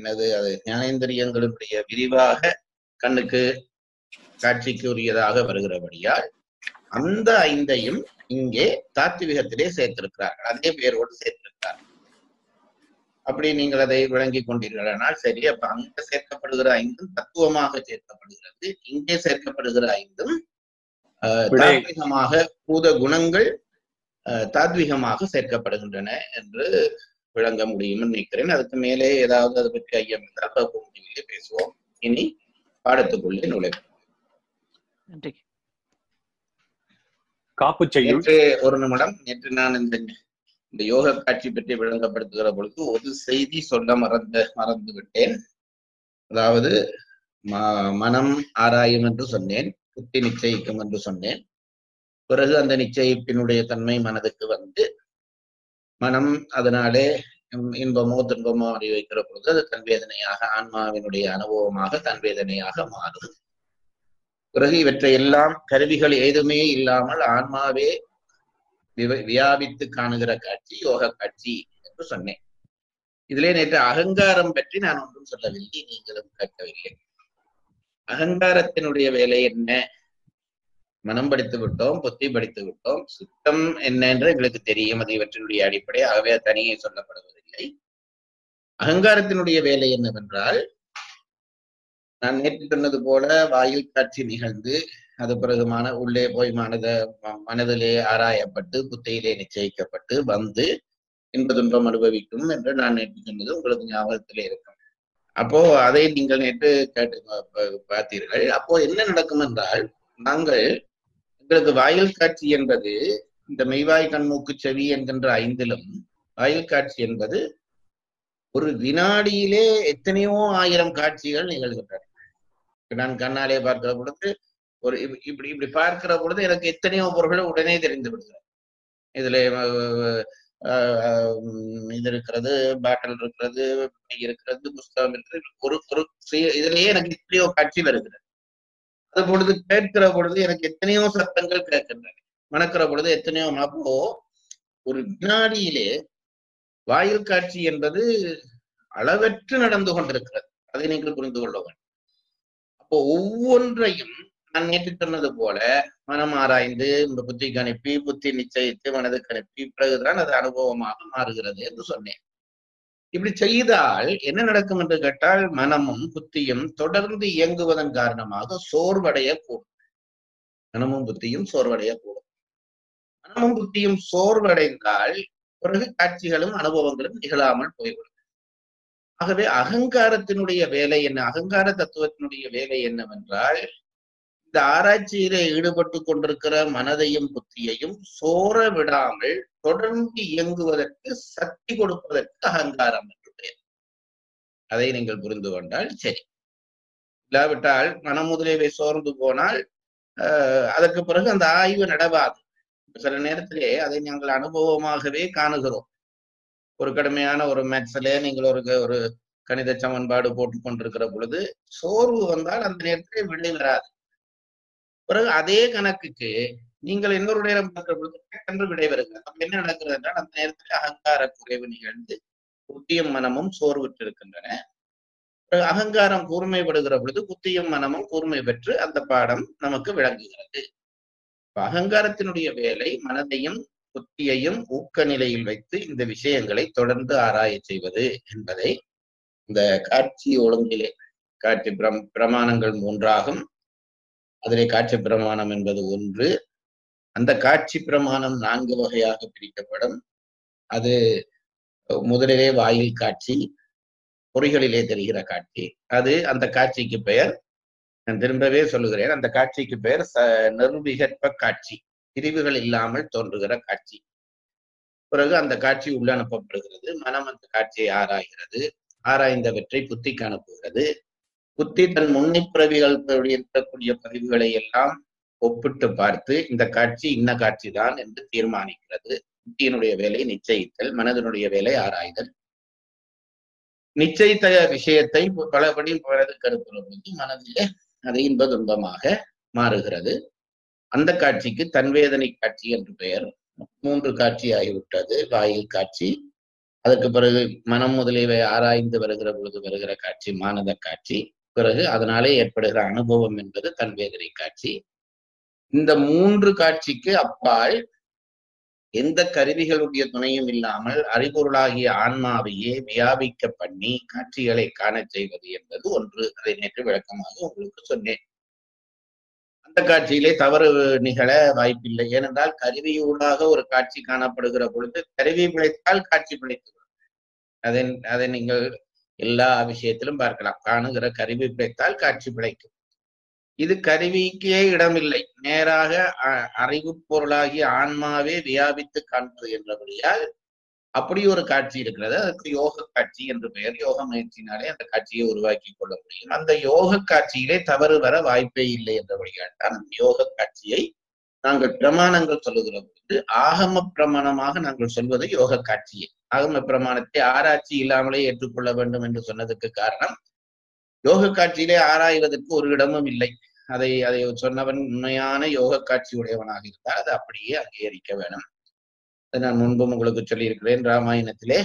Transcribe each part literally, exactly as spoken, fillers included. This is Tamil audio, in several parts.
என்னது அது ஞானேந்திரியங்களுடைய விரிவாக கண்ணுக்கு காட்சிக்கு உரியதாக வருகிறபடியால் அந்த ஐந்தையும் இங்கே தாத்விகத்திலே சேர்த்திருக்கிறார்கள், அதே பெயரோடு சேர்த்திருக்கிறார்கள். அப்படி நீங்கள் அதை விளங்கி கொண்டீர்களானால் சரி. அப்ப அங்க சேர்க்கப்படுகிற ஐந்தும் தத்துவமாக சேர்க்கப்படுகிறது, இங்கே சேர்க்கப்படுகிற ஐந்தும் தாத்விகமாக பூத குணங்கள் தாத்விகமாக சேர்க்கப்படுகின்றன என்று விளங்க முடியும் நினைக்கிறேன். அதுக்கு மேலே ஏதாவது அதை பற்றி ஐயம் இருந்தால் வகுப்பு முடிவிலே பேசுவோம். இனி பாடத்துக்குள்ளே நுழைப்போம். காப்பு செய்யும் ஒரு நிமிடம். நேற்று நான் இந்த இந்த யோக காட்சி பற்றி விளங்கப்படுத்துகிற பொழுது ஒரு செய்தி சொல்ல மறந்த மறந்து விட்டேன். அதாவது மனம் ஆராயும் என்று சொன்னேன், புத்தி நிச்சயிக்கும் என்று சொன்னேன். பிறகு அந்த நிச்சயிப்பினுடைய தன்மை மனதுக்கு வந்து மனம் அதனாலே இன்பமோ துன்பமோ அறி வைக்கிற பொழுது அது தன்வேதனையாக ஆன்மாவினுடைய அனுபவமாக தன்வேதனையாக மாறும். பிறகு இவற்றை எல்லாம் கருவிகள் ஏதுமே இல்லாமல் ஆன்மாவே வியாபித்து காணுகிற காட்சி யோக காட்சி என்று சொன்னேன். இதிலே நேற்று அகங்காரம் பற்றி நான் ஒன்றும் சொல்லவில்லை, நீங்களும் கேட்கவில்லை. அகங்காரத்தினுடைய வேலை என்ன? மனம் படித்து விட்டோம், புத்தி படித்து விட்டோம், சுத்தம் என்ன என்று எங்களுக்கு தெரியும், அது இவற்றினுடைய அடிப்படை, ஆகவே தனியே சொல்லப்படுவதில்லை. அகங்காரத்தினுடைய வேலை என்னவென்றால், நான் நேற்று சொன்னது போல வாயில் காட்சி நிகழ்ந்து அது பிறகு மன உள்ளே போய் மனத மனதிலே ஆராயப்பட்டு புத்தியிலே நிச்சயிக்கப்பட்டு வந்து இன்ப துன்பம் அனுபவிக்கும் என்று நான் நேற்று சொன்னது உங்களுக்கு ஞாபகத்திலே இருக்கும். அப்போ அதை நீங்கள் நேற்று கேட்டு பார்த்தீர்கள். அப்போ என்ன நடக்கும் என்றால், நாங்கள் எங்களுக்கு வாயில் காட்சி என்பது இந்த மெய்வாய் கண்மூக்கு செவி என்கின்ற ஐந்திலும் வாயில் காட்சி என்பது ஒரு வினாடியிலே எத்தனையோ ஆயிரம் காட்சிகள் நிகழ்கின்றன. நான் கண்ணாலே பார்க்கிற பொழுது ஒரு இப்படி இப்படி பார்க்கிற பொழுது எனக்கு எத்தனையோ பொருள்கள் உடனே தெரிந்து விடுகிறது. இதுல இது இருக்கிறது, பாட்டில் இருக்கிறது, இருக்கிறது, புஸ்தகம் இருக்கிறது, ஒரு ஒரு இதுலயே எனக்கு எத்தனையோ காட்சி வருகிறது. அது பொழுது கேட்கிற பொழுது எனக்கு எத்தனையோ சத்தங்கள் கேட்கின்றன, மணக்கிற பொழுது எத்தனையோ. அப்போ ஒரு வினாடியிலே வாயில் காட்சி என்பது அளவற்று நடந்து கொண்டிருக்கிறது. அதை நீங்கள் புரிந்து கொள்ள வேண்டும். அப்போ ஒவ்வொன்றையும் நான் நேற்று சொன்னது போல மனம் ஆராய்ந்து இந்த புத்திக்கு அனுப்பி புத்தி நிச்சயித்து மனதுக்கு அனுப்பி பிறகுதான் அது அனுபவமாக மாறுகிறது என்று சொன்னேன். இப்படி செய்தால் என்ன நடக்கும் என்று கேட்டால், மனமும் புத்தியும் தொடர்ந்து இயங்குவதன் காரணமாக சோர்வடையக்கூடும். மனமும் புத்தியும் சோர்வடையக்கூடும். மனமும் புத்தியும் சோர்வடைந்தால் பிறகு காட்சிகளும் அனுபவங்களும் நிகழாமல் போய்விடும். ஆகவே அகங்காரத்தினுடைய வேலை என்ன? அகங்கார தத்துவத்தினுடைய வேலை என்னவென்றால், இந்த ஆராய்ச்சியிலே ஈடுபட்டு கொண்டிருக்கிற மனதையும் புத்தியையும் சோர விடாமல் தொடர்ந்து இயங்குவதற்கு சக்தி கொடுப்பதற்கு அகங்காரம் என்று பெயர். அதை நீங்கள் புரிந்து கொண்டால் சரி. இல்லாவிட்டால் மனம் முதலியவை சோர்ந்து போனால் அஹ் அதற்கு பிறகு அந்த ஆய்வு நடவாது. சில நேரத்திலே அதை நாங்கள் அனுபவமாகவே காணுகிறோம். ஒரு கடுமையான ஒரு மேத்ஸ்ல நீங்கள் ஒரு ஒரு கணித சமன்பாடு போட்டு கொண்டிருக்கிற பொழுது சோர்வு வந்தால் அந்த நேரத்திலே விடை வராது. பிறகு அதே கணக்குக்கு நீங்கள் இன்னொரு நேரம் பார்க்கிற பொழுது என்று விடை வருகிறது. அப்ப என்ன நடக்கிறது என்றால், அந்த நேரத்தில் அகங்கார குறைவு நிகழ்ந்து புத்தியும் மனமும் சோர்வுற்று இருக்கின்றன. பிறகு அகங்காரம் கூர்மைப்படுகிற பொழுது புத்தியும் மனமும் கூர்மை பெற்று அந்த பாடம் நமக்கு விளங்குகிறது. அகங்காரத்தினுடைய வேலை மனதையும் புத்தியையும் ஊக்க நிலையில் வைத்து இந்த விஷயங்களை தொடர்ந்து ஆராய செய்வது என்பதை இந்த காட்சி ஒழுங்கிலே காட்சி பிரம் பிரமாணங்கள் மூன்றாகும். அதிலே காட்சி பிரமாணம் என்பது ஒன்று. அந்த காட்சி பிரமாணம் நான்கு வகையாக பிரிக்கப்படும். அது முதலிலே வாயில் காட்சி, பொறிகளிலே தெரிகிற காட்சி. அது அந்த காட்சிக்கு பெயர், நான் திரும்பவே சொல்லுகிறேன், அந்த காட்சிக்கு பெயர் ச நிர்விகற்ப காட்சி, பிரிவுகள் இல்லாமல் தோன்றுகிற காட்சி. பிறகு அந்த காட்சி உள்ள அனுப்பப்படுகிறது. மனம் அந்த காட்சியை ஆராய்கிறது. ஆராய்ந்தவற்றை புத்திக்கு அனுப்புகிறது. புத்தி தன் முன்னிப்பிறவிகள் இருக்கக்கூடிய பதிவுகளை எல்லாம் ஒப்பிட்டு பார்த்து இந்த காட்சி இன்ன காட்சி தான் என்று தீர்மானிக்கிறது. புத்தியினுடைய வேலை நிச்சயித்தல், மனதினுடைய வேலை ஆராய்தல். நிச்சயித்த விஷயத்தை பலபடி மனதுக்கு அனுப்புகிற போது மனதிலே அது இன்ப துன்பமாக மாறுகிறது. அந்த காட்சிக்கு தன்வேதனை காட்சி என்று பெயர். மூன்று காட்சி ஆகிவிட்டது. வாயில் காட்சி, அதற்கு பிறகு மனம் முதலியவை ஆராய்ந்து வருகிற பொழுது வருகிற காட்சி மானத காட்சி. பிறகு அதனாலே ஏற்படுகிற அனுபவம் என்பது தன்வேதனை காட்சி. இந்த மூன்று காட்சிக்கு அப்பால் எந்த கருவிகளுடைய துணையும் இல்லாமல் அறிபொருளாகிய ஆன்மாவையே வியாபிக்க பண்ணி காட்சிகளை காண செய்வது என்பது ஒன்று. அதை நேற்று விளக்கமாக உங்களுக்கு சொன்னேன். அந்த காட்சியிலே தவறு நிகழ வாய்ப்பில்லை. ஏனென்றால் கருவியூடாக ஒரு காட்சி காணப்படுகிற பொழுது கருவி பிழைத்தால் காட்சி பிழைத்து அதை அதை நீங்கள் எல்லா விஷயத்திலும் பார்க்கலாம். காணுகிற கருவி பிழைத்தால் காட்சி பிழைக்கும். இது கருவிக்கே இடமில்லை. நேராக அறிவு பொருளாகிய ஆன்மாவே வியாபித்து காண்பது என்றபடியால் அப்படி ஒரு காட்சி இருக்கிறது. அதுக்கு யோக காட்சி என்று பெயர். யோக முயற்சினாலே அந்த காட்சியை உருவாக்கி கொள்ள முடியும். அந்த யோக காட்சியிலே தவறு வர வாய்ப்பே இல்லை என்றபடியால் தான் யோக காட்சியை நாங்கள் பிரமாணங்கள் சொல்லுகிற பொழுது ஆகம பிரமாணமாக நாங்கள் சொல்வது யோக காட்சியை. ஆகம பிரமாணத்தை ஆராய்ச்சி இல்லாமலே ஏற்றுக்கொள்ள வேண்டும் என்று சொன்னதுக்கு காரணம், யோக காட்சியிலே ஆராய்வதற்கு ஒரு இடமும் இல்லை. அதை அதை சொன்னவன் உண்மையான யோக காட்சி உடையவனாக இருந்தால் அது அப்படியே அங்கீகரிக்க வேணும். அதை நான் முன்பும் உங்களுக்கு சொல்லியிருக்கிறேன். ராமாயணத்திலே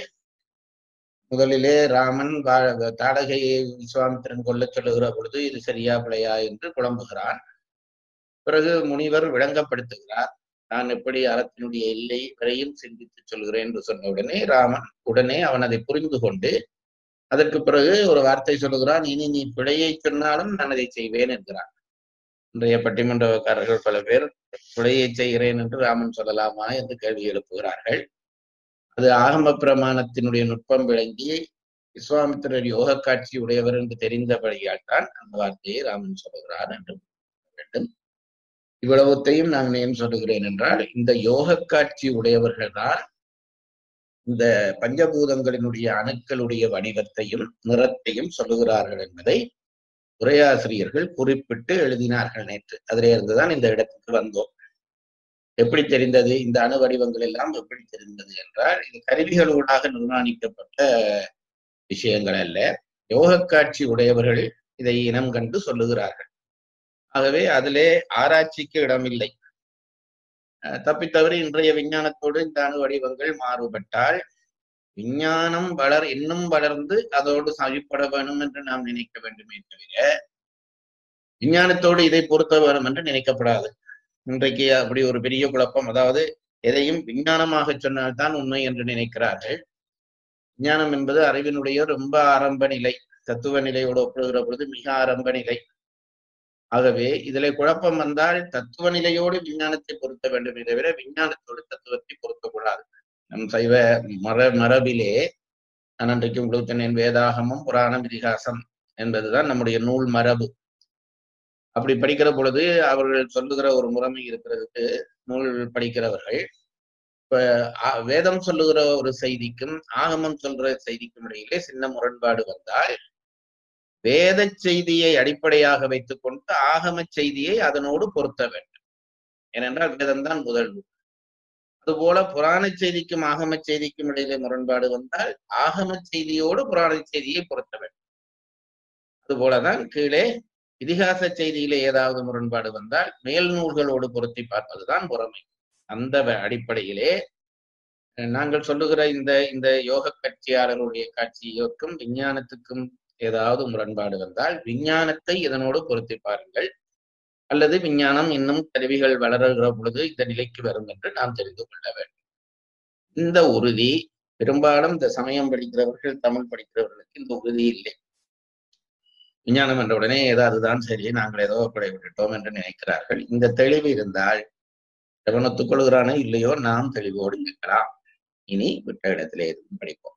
முதலிலே ராமன் தாடகையை விஸ்வாமித்திரன் கொல்ல சொல்லுகிற பொழுது இது சரியா பிழையா என்று குழம்புகிறான். பிறகு முனிவர் விளங்கப்படுத்துகிறார். நான் எப்படி அறத்தினுடைய எல்லை வரையும் சிந்தித்து சொல்கிறேன் என்று சொன்ன உடனே ராமன் உடனே அவன் அதை புரிந்து கொண்டு அதற்கு பிறகு ஒரு வார்த்தை சொல்லுகிறான், இனி நீ பிழையை சொன்னாலும் நான் அதை செய்வேன் என்கிறான். இன்றைய பட்டிமன்றக்காரர்கள் பல பேர் பிழையை செய்கிறேன் என்று ராமன் சொல்லலாமா என்று கேள்வி எழுப்புகிறார்கள். அது ஆகம பிரமாணத்தினுடைய நுட்பம் விளங்கி விஸ்வாமித்திரர் யோக காட்சி உடையவர் என்று தெரிந்தபடியால் தான் அந்த வார்த்தையை ராமன் சொல்லுகிறார் என்று வேண்டும். இவ்வளவுத்தையும் நான் ஏன் சொல்லுகிறேன் என்றால், இந்த யோக காட்சி உடையவர்கள் தான் இந்த பஞ்சபூதங்களினுடைய அணுக்களுடைய வடிவத்தையும் நிறத்தையும் சொல்லுகிறார்கள் என்பதை உரையாசிரியர்கள் குறிப்பிட்டு எழுதினார்கள் நேற்று. அதிலே இருந்துதான் இந்த இடத்துக்கு வந்தோம். எப்படி தெரிந்தது? இந்த அணு வடிவங்கள் எல்லாம் எப்படி தெரிந்தது என்றால், இது கருவிகளூடாக நிர்மாணிக்கப்பட்ட விஷயங்கள் அல்ல. யோக காட்சி உடையவர்கள் இதை இனம் கண்டு சொல்லுகிறார்கள். ஆகவே அதிலே ஆராய்ச்சிக்கு இடமில்லை. தப்பித்தவறு இன்றைய விஞ்ஞானத்தோடு இந்த அணு வடிவங்கள் மாறுபட்டால் விஞ்ஞானம் வளர் இன்னும் வளர்ந்து அதோடு சகிப்பட வேணும் என்று நாம் நினைக்க வேண்டுமே தவிர விஞ்ஞானத்தோடு இதை பொருத்த வேணும் என்று நினைக்கப்படாது. இன்றைக்கு அப்படி ஒரு பெரிய குழப்பம். அதாவது எதையும் விஞ்ஞானமாக சொன்னால்தான் உண்மை என்று நினைக்கிறார்கள். விஞ்ஞானம் என்பது அறிவினுடைய ரொம்ப ஆரம்ப நிலை. தத்துவ நிலையோடு ஒப்பிடுகிற பொழுது மிக ஆரம்ப நிலை. ஆகவே இதில் குழப்பம் வந்தால் தத்துவ நிலையோடு விஞ்ஞானத்தை பொருத்த வேண்டும் தவிர விஞ்ஞானத்தோடு தத்துவத்தை பொருத்தக்கூடாது. நம் சைவ மர மரபிலே நான் அன்றைக்கு உங்களுக்கு சொன்னேன், வேதாகமம் புராணம் இதிகாசம் என்பதுதான் நம்முடைய நூல் மரபு. அப்படி படிக்கிற பொழுது அவர்கள் சொல்லுகிற ஒரு முறைமை இருக்கிறதுக்கு நூல் படிக்கிறவர்கள் இப்ப வேதம் சொல்லுகிற ஒரு செய்திக்கும் ஆகமம் சொல்ற செய்திக்கும் இடையிலே சின்ன முரண்பாடு வந்தால் வேத செய்தியை அடிப்படையாக வைத்துக் கொண்டு ஆகம செய்தியை அதனோடு பொருத்த வேண்டும். ஏனென்றால் வேதம்தான் முதல் நூல். அதுபோல புராண செய்திக்கும் ஆகம செய்திக்கும் இடையிலே முரண்பாடு வந்தால் ஆகம செய்தியோடு புராண செய்தியை பொருத்த வேண்டும். அதுபோலதான் கீழே இதிகாச செய்தியிலே ஏதாவது முரண்பாடு வந்தால் மேல் நூல்களோடு பொருத்தி பார்ப்பதுதான் முறைமை. அந்த அடிப்படையிலே நாங்கள் சொல்லுகிற இந்த இந்த யோக கட்சியாளர்களுடைய காட்சியோருக்கும் விஞ்ஞானத்துக்கும் ஏதாவது முரண்பாடு வந்தால் விஞ்ஞானத்தை இதனோடு பொருத்தி பாருங்கள், அல்லது விஞ்ஞானம் இன்னும் கருவிகள் வளர்கிற பொழுது இந்த நிலைக்கு வரும் என்று நாம் தெரிந்து கொள்ள வேண்டும். இந்த உறுதி பெரும்பாலும் இந்த சமயம் படிக்கிறவர்கள் தமிழ் படிக்கிறவர்களுக்கு இந்த உறுதி இல்லை. விஞ்ஞானம் என்ற உடனே ஏதோ அதுதான் சரி, நாங்கள் ஏதோ பிழை விட்டுட்டோம் என்று நினைக்கிறார்கள். இந்த தெளிவு இருந்தால் எவன் ஒத்துக்கொள்கிறானோ இல்லையோ நாம் தெளிவோடு இருக்கலாம். இனி விட்ட இடத்திலே இருந்து படிப்போம்.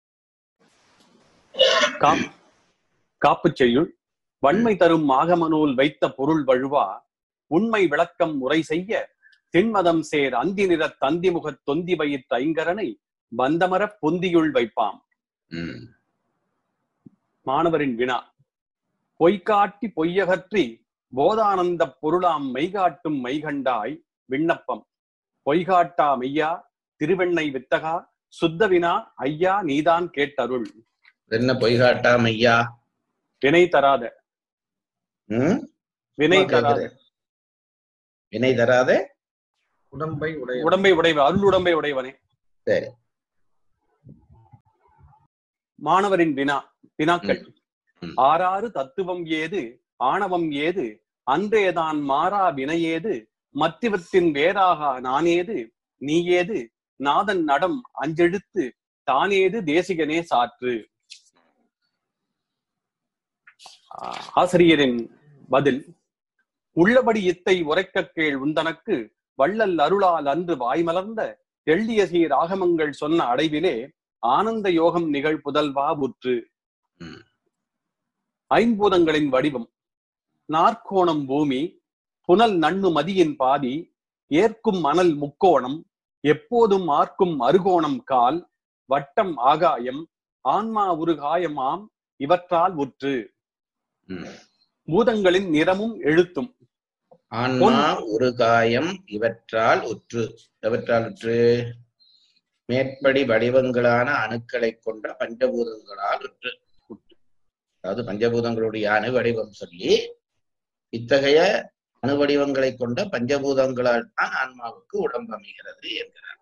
காப்பு செய்யுள் வன்மை தரும் ஆகமநூல் வைத்த பொருள் வழுவா உண்மை விளக்கம் முறை செய்ய திண்மதம் சேர் அந்தி நிற தந்தி முக தொந்தி வயிற்று ஐங்கரனை வந்தமர பொந்தியுள் வைப்பாம். மாணவரின் வினா. பொய்காட்டி பொய்யகற்றி போதானந்த பொருளாம் மெய்காட்டும் மெய்கண்டாய் விண்ணப்பம். பொய்காட்டா மெய்யா திருவெண்ணை வித்தகா சுத்த வினா ஐயா நீதான் கேட்டருள். என்ன பொய்காட்டா மெய்யா? வினை தராத உம் வினை தராத வினை தராத உடம்பை உடைய உடம்பை உடைவ அருள் உடம்பை உடையவனே. சரி. மாணவரின் வினா வினாக்கள். ஆறாறு தத்துவம் ஏது, ஆணவம் ஏது, அன்றேதான் மாறா வினையேது, மத்திவத்தின் வேறாக நானேது, நீயேது, நாதன் நடம் அஞ்செழுத்து, தானேது தேசிகனே சாற்று. ஆசிரியரின் பதில்: உள்ளபடி இத்தை உரைக்க கேள் உந்தனக்கு, வள்ளல் அருளால் அன்று வாய்மலர்ந்த தெள்ளிய சீர் ஆகமங்கள் சொன்ன அடைவிலே ஆனந்த யோகம் நிகழ் புதல்வா உற்று. ஐம்பூதங்களின் வடிவம்: நாற்கோணம் பூமி, புனல் நண்ணு மதியின் பாதி, ஏற்கும் மணல் முக்கோணம், எப்போதும் ஆர்க்கும் அருகோணம் கால், வட்டம் ஆகாயம், ஆன்மா உருகாயம் ஆம் இவற்றால் உற்று. பூதங்களின் நிறமும் எழுத்தும்: ஆன்மா உருகாயம் இவற்றால் உற்று. எவற்றால் உற்று? மேற்படி வடிவங்களான அணுக்களை கொண்ட பஞ்சபூதங்களால் உற்று. அதாவது பஞ்சபூதங்களுடைய அணு வடிவம் சொல்லி இத்தகைய அணு வடிவங்களை கொண்ட பஞ்சபூதங்களால் தான் ஆன்மாவுக்கு உடம்பு அமைகிறது என்கிறார்.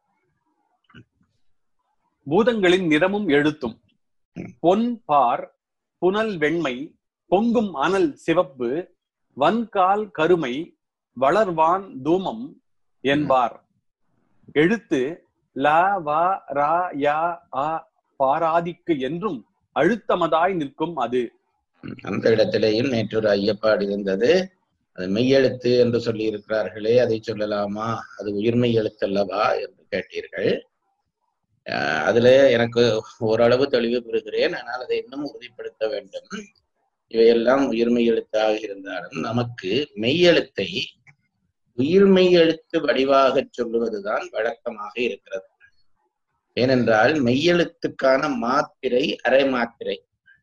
பூதங்களின் நிறமும் எழுத்தும்: பொன் பார், புனல் வெண்மை, பொங்கும் அனல் சிவப்பு, வன்கால் கருமை, வளர்வான் தூமம் என்பார். எழுத்து ல வ ர ய அ பாராதிக்கு என்றும் அழுத்தமதாய் நிற்கும் அது. அந்த இடத்திலேயும் நேற்றொரு ஐயப்பாடு இருந்தது. அது மெய்யெழுத்து என்று சொல்லி இருக்கிறார்களே, அதை சொல்லலாமா, அது உயிர்மெய் எழுத்து அல்லவா என்று கேட்டீர்கள். அஹ் அதுல எனக்கு ஓரளவு தெளிவு பெறுகிறேன். ஆனால் அதை இன்னும் உறுதிப்படுத்த வேண்டும். இவையெல்லாம் உயிர்மெய் எழுத்தாக இருந்தாலும் நமக்கு மெய்யெழுத்தை உயிர்மெய் எழுத்து வடிவாக சொல்லுவதுதான் வழக்கமாக இருக்கிறது. ஏனென்றால் மெய்யெழுத்துக்கான மாத்திரை அரை மாத்திரை.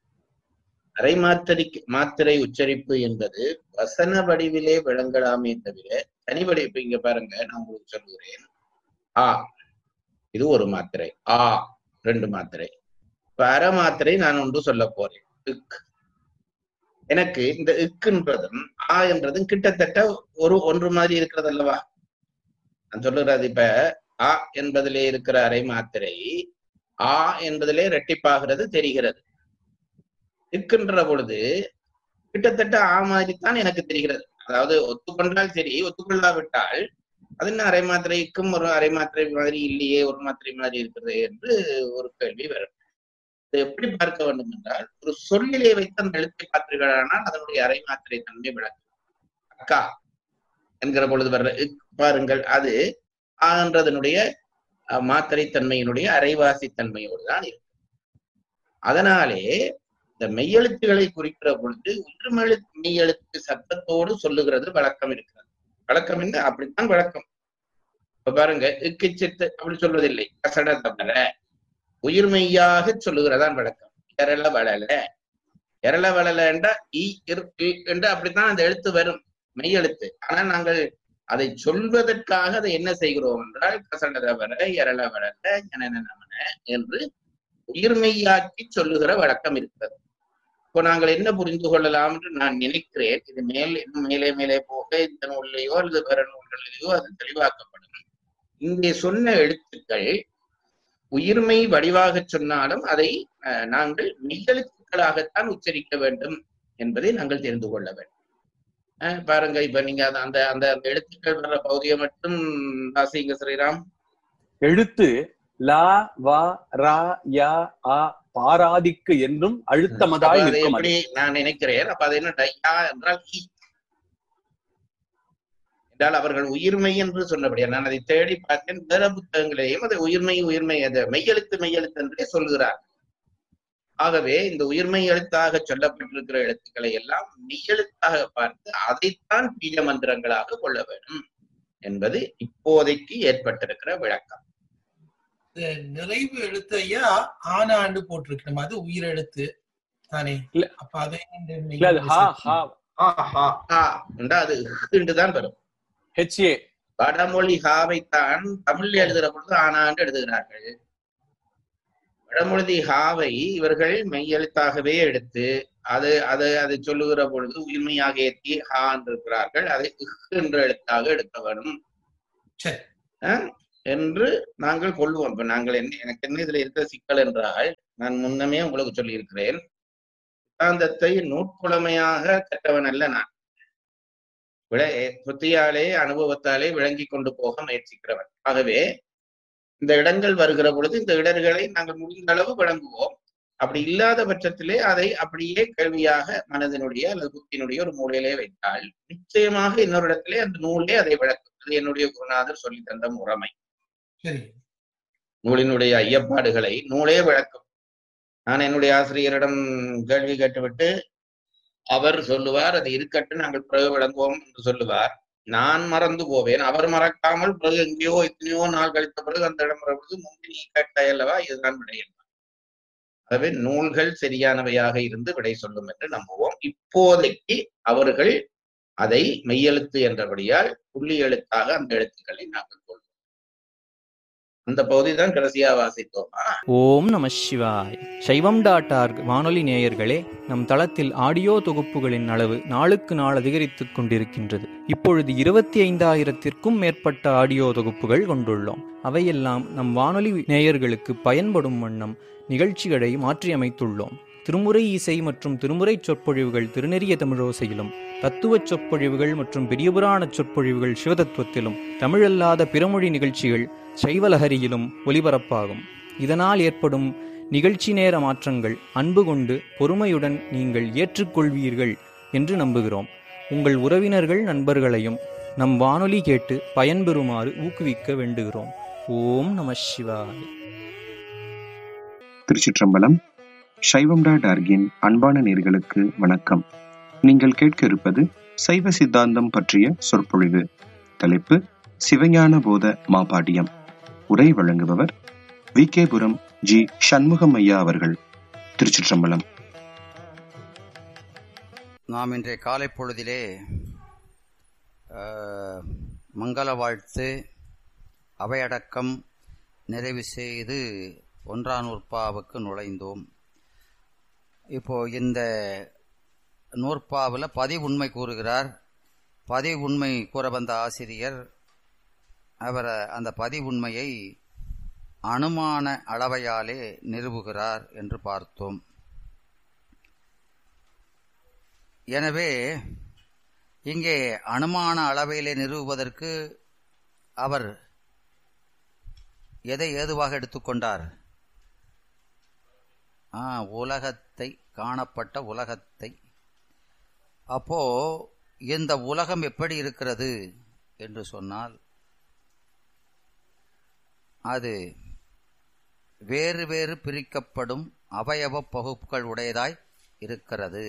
அரை மாத்திரை மாத்திரை உச்சரிப்பு என்பது வசன வடிவிலே விளங்கலாமே தவிர தனி வடிவு. இங்க பாருங்க, நான் உங்களுக்கு சொல்லுகிறேன். ஆ இது ஒரு மாத்திரை, ஆ ரெண்டு மாத்திரை. இப்ப அரை மாத்திரை நான் ஒன்று சொல்ல போறேன். இக். எனக்கு இந்த இக்குன்றதும் ஆ என்றதும் கிட்டத்தட்ட ஒரு ஒன்று மாதிரி இருக்கிறது அல்லவா? நான் சொல்லுறது இப்ப ஆ என்பதிலே இருக்கிற அரை மாத்திரை ஆ என்பதிலே இரட்டிப்பாகிறது தெரிகிறது. இக்குன்ற பொழுது கிட்டத்தட்ட ஆ மாதிரி தான் எனக்கு தெரிகிறது. அதாவது ஒத்துக்கொண்டால் சரி, ஒத்துக்கொள்ளாவிட்டால் அது என்ன அரை மாத்திரைக்கும் ஒரு அரை மாத்திரை மாதிரி இல்லையே, ஒரு மாத்திரை மாதிரி இருக்கிறது என்று ஒரு கேள்வி வரும். எப்படி பார்க்க வேண்டும் என்றால், ஒரு சொல்லிலே வைத்து அந்த எழுத்தை பார்த்தீர்களானால் அதனுடைய அரை மாத்திரை தன்மை விளக்கும். அக்கா என்கிற பொழுது வர்ற பாருங்கள், அது ஆன்றதனுடைய மாத்திரை தன்மையினுடைய அரைவாசி தன்மையோடு தான் இருக்கு. அதனாலே இந்த மெய்யெழுத்துக்களை குறிக்கிற பொழுது உயிர்மெழுத்து மெய்யெழுத்து சத்தத்தோடு சொல்லுகிறது வழக்கம் இருக்கிறது. வழக்கம் என்ன? அப்படித்தான் வழக்கம். இப்ப பாருங்க, இக்கு சித்து அப்படி சொல்வதில்லை. கசட தவிர உயிர்மெய்யாக சொல்லுகிறதான் வழக்கம். எரள வளல எரள வளல என்றா இ என்று அப்படித்தான் அந்த எழுத்து வரும், மெய்யெழுத்து. ஆனால் நாங்கள் அதை சொல்வதற்காக அதை என்ன செய்கிறோம் என்றால் கசட தவிர எரள வளல எனன என்று உயிர்மெய்யாக்கி சொல்லுகிற வழக்கம் இருக்கிறது. இப்போ நாங்கள் என்ன புரிந்து கொள்ளலாம் என்று நான் நினைக்கிறேன். இது மேல் இன்னும் மேலே மேலே போக இந்த நூல்லையோ அல்லது பிற நூல்களிலேயோ அது தெளிவாக்கப்படும். இங்கே சொன்ன எழுத்துக்கள் உயிர்மை வடிவாக சொன்னாலும் அதை நாங்கள் மெய்யெழுத்துக்களாகத்தான் உச்சரிக்க வேண்டும் என்பதை நாங்கள் தெரிந்து கொள்ள வேண்டும். பாருங்க, இப்ப நீங்க அந்த அந்த எழுத்துக்கள் வர்ற பகுதியை மட்டும் வாசிங்க ஸ்ரீராம். எழுத்து லா வா ரா யா ஆ பாராதிக்கு என்றும் அழுத்தமதாய் நிற்கும். எப்படி நான் நினைக்கிறேன். அப்ப அது என்ன யா என்றால் இ என்றால் அவர்கள் உயிர்மை என்று சொன்னபடியா நான் அதை தேடி பார்த்தேன். வேற புத்தகங்களையும் அதை உயிர்மை உயிர்மை அது மெய்யெழுத்து மெய்யெழுத்து என்றே சொல்கிறார். ஆகவே இந்த உயிர்மை எழுத்தாக சொல்லப்பட்டிருக்கிற எழுத்துக்களை எல்லாம் மெய்யெழுத்தாக பார்த்து அதைத்தான் பீஜ மந்திரங்களாக கொள்ள வேண்டும் என்பது இப்போதைக்கு ஏற்பட்டிருக்கிற விளக்கம். நிறைவு எழுத்தையா ஆனாண்டு போட்டிருக்கணும், அது உயிர் எழுத்து தானே? அப்ப அதை அதுதான் வரும். வடமொழி ஹாவைத்தான் தமிழ் எழுதுகிற பொழுது ஆனாண்டு எழுதுகிறார்கள். வடமொழி ஹாவை இவர்கள் மெய்யெழுத்தாகவே எடுத்து அது அதை அதை சொல்லுகிற பொழுது உயிர்மையாக ஏற்றி ஹா என்று இருக்கிறார்கள். அதை என்ற எழுத்தாக எடுக்க வேணும். என்று நாங்கள் கொள்வோம். இப்ப நாங்கள் என்ன எனக்கு என்ன இதுல இருக்கிற சிக்கல் என்றால், நான் முன்னமே உங்களுக்கு சொல்லி இருக்கிறேன், சித்தாந்தத்தை நூற்குழமையாக கற்றவன் அல்ல நான். விளை புத்தியாலே அனுபவத்தாலே விளங்கி கொண்டு போக முயற்சிக்கிறவன். ஆகவே இந்த இடங்கள் வருகிற பொழுது இந்த இடர்களை நாங்கள் முடிந்த அளவு விளங்குவோம். அப்படி இல்லாத பட்சத்திலே அதை அப்படியே கேள்வியாக மனதினுடைய அல்லது புத்தியினுடைய ஒரு மூலையிலே வைத்தால் நிச்சயமாக இன்னொரு இடத்திலே அந்த நூலே அதை விளக்கும். அது என்னுடைய குருநாதர் சொல்லி தந்த முறைமை. நூலினுடைய ஐயப்பாடுகளை நூலே விளக்கும். நான் என்னுடைய ஆசிரியரிடம் கேள்வி கேட்டுவிட்டு அவர் சொல்லுவார், அது இருக்கட்டும், நாங்கள் பிறகு விளங்குவோம் என்று சொல்லுவார். நான் மறந்து போவேன், அவர் மறக்காமல் பிறகு எங்கேயோ எத்தனையோ நாள் கழித்த பிறகு அந்த இடம் வருவது முன்பு நீ கேட்டாய் அல்லவா, இதுதான் விடை என்பார். ஆகவே நூல்கள் சரியானவையாக இருந்து விடை சொல்லும் என்று நம்புவோம். இப்போதைக்கு அவர்கள் அதை மெய்யெழுத்து என்றபடியால் புள்ளி எழுத்தாக அந்த எழுத்துக்களை நாங்கள் கொள்வோம். அந்த பகுதி தான் கடைசியா வாசித்தோமா? ஓம் நம சிவாய். சைவம் டாட் ஆர்க் வானொலி நேயர்களே, நம் தளத்தில் ஆடியோ தொகுப்புகளின் அளவு நாளுக்கு நாள் அதிகரித்துக் கொண்டிருக்கின்றது. இப்பொழுது இருபத்தி ஐந்தாயிரத்திற்கும் மேற்பட்ட ஆடியோ தொகுப்புகள் கொண்டுள்ளோம். அவையெல்லாம் நம் வானொலி நேயர்களுக்கு பயன்படும் வண்ணம் நிகழ்ச்சிகளை மாற்றியமைத்துள்ளோம். திருமுறை இசை மற்றும் திருமுறை சொற்பொழிவுகள் திருநெறிய தமிழோசையிலும், தத்துவ சொற்பொழிவுகள் மற்றும் பெரியபுராண சொற்பொழிவுகள் சிவதத்துவத்திலும், தமிழல்லாத பிறமொழி நிகழ்ச்சிகள் சைவலஹரியிலும் ஒலிபரப்பாகும். இதனால் ஏற்படும் நிகழ்ச்சி நேர மாற்றங்கள் அன்பு கொண்டு பொறுமையுடன் நீங்கள் ஏற்றுக்கொள்வீர்கள் என்று நம்புகிறோம். உங்கள் உறவினர்கள் நண்பர்களையும் நம் வானொலி கேட்டு பயன்பெறுமாறு ஊக்குவிக்க வேண்டுகிறோம். ஓம் நம சிவாய. திருச்சிற்றம்பலம். சைவம் டாட் ஆர்கின் அன்பான நேயர்களுக்கு வணக்கம். நீங்கள் கேட்க இருப்பது சைவ சித்தாந்தம் பற்றிய சொற்பொழிவு. தலைப்பு சிவஞான போத மாபாடியம். உரை வழங்குபவர் வி கே புரம் ஜி சண்முகம் ஐயா அவர்கள். திருச்சிற்றம்பலம். நாம் இன்றைய காலை பொழுதிலே மங்கள வாழ்த்து அவையடக்கம் நிறைவு செய்து ஒன்றாம் நூற்பாவுக்கு நுழைந்தோம். இப்போ இந்த நூற்பாவில் பதிவுண்மை கூறுகிறார். பதிவுண்மை கூற வந்த ஆசிரியர் அவர் அந்த பதிவுண்மையை அனுமான அளவையாலே நிறுவுகிறார் என்று பார்த்தோம். எனவே இங்கே அனுமான அளவையிலே நிறுவுவதற்கு அவர் எதை ஏதுவாக எடுத்துக்கொண்டார்? ஆ உலகத்தை, காணப்பட்ட உலகத்தை. அப்போ இந்த உலகம் எப்படி இருக்கிறது என்று சொன்னால், அது வேறு வேறு பிரிக்கப்படும் அவயவ பகுப்புகள் உடையதாய் இருக்கிறது.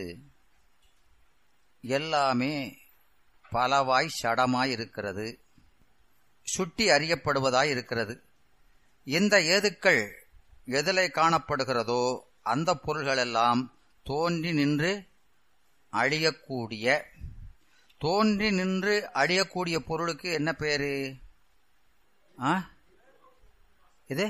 எல்லாமே பலவாய் சடமாய் இருக்கிறது, சுட்டி அறியப்படுவதாய் இருக்கிறது. இந்த ஏதுக்கள் எதிலே காணப்படுகிறதோ அந்த பொருள்களெல்லாம் தோன்றி நின்று அழியக்கூடிய, தோன்றி நின்று அழியக்கூடிய பொருளுக்கு என்ன பேரு? ஆ இது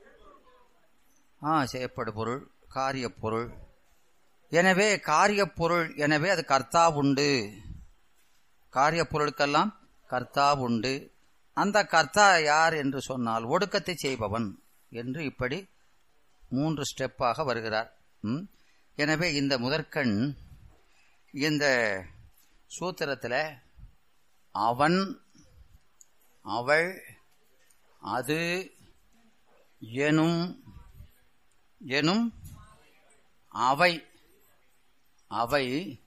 ஆ செய்யப்படு பொருள், காரிய பொருள். எனவே காரிய பொருள், எனவே அது கர்த்தா உண்டு. காரிய பொருளுக்கெல்லாம் கர்த்தா உண்டு. அந்த கர்த்தா யார் என்று சொன்னால் ஒடுக்கத்தை செய்பவன் என்று இப்படி மூன்று ஸ்டெப்பாக வருகிறார். எனவே இந்த முதற்கண் இந்த சூத்திரத்தில் அவன், அவள், அது எனும் எனும் அவை, அவை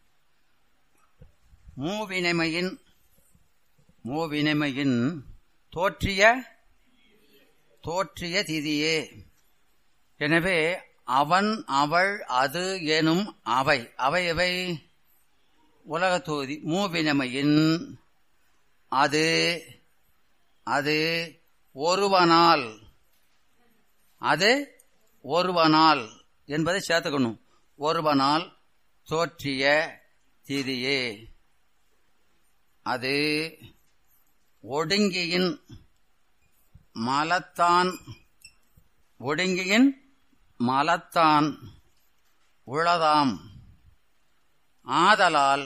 மூவினைமையின் மூவினைமையின் தோற்றிய தோற்றிய திதியே. எனவே அவன், அவள், அது எனும் அவை, அவை எவை? உலகத்தொகுதி. மூவினைமையின் அது, அது ஒருவனால், அது ஒருவனால் என்பதை சேர்த்துக்கணும். ஒருவனால் தோற்றிய திதியே. அது ஒடுங்கியின் மலத்தான், ஒடுங்கியின் மலத்தான் உளதாம். ஆதலால்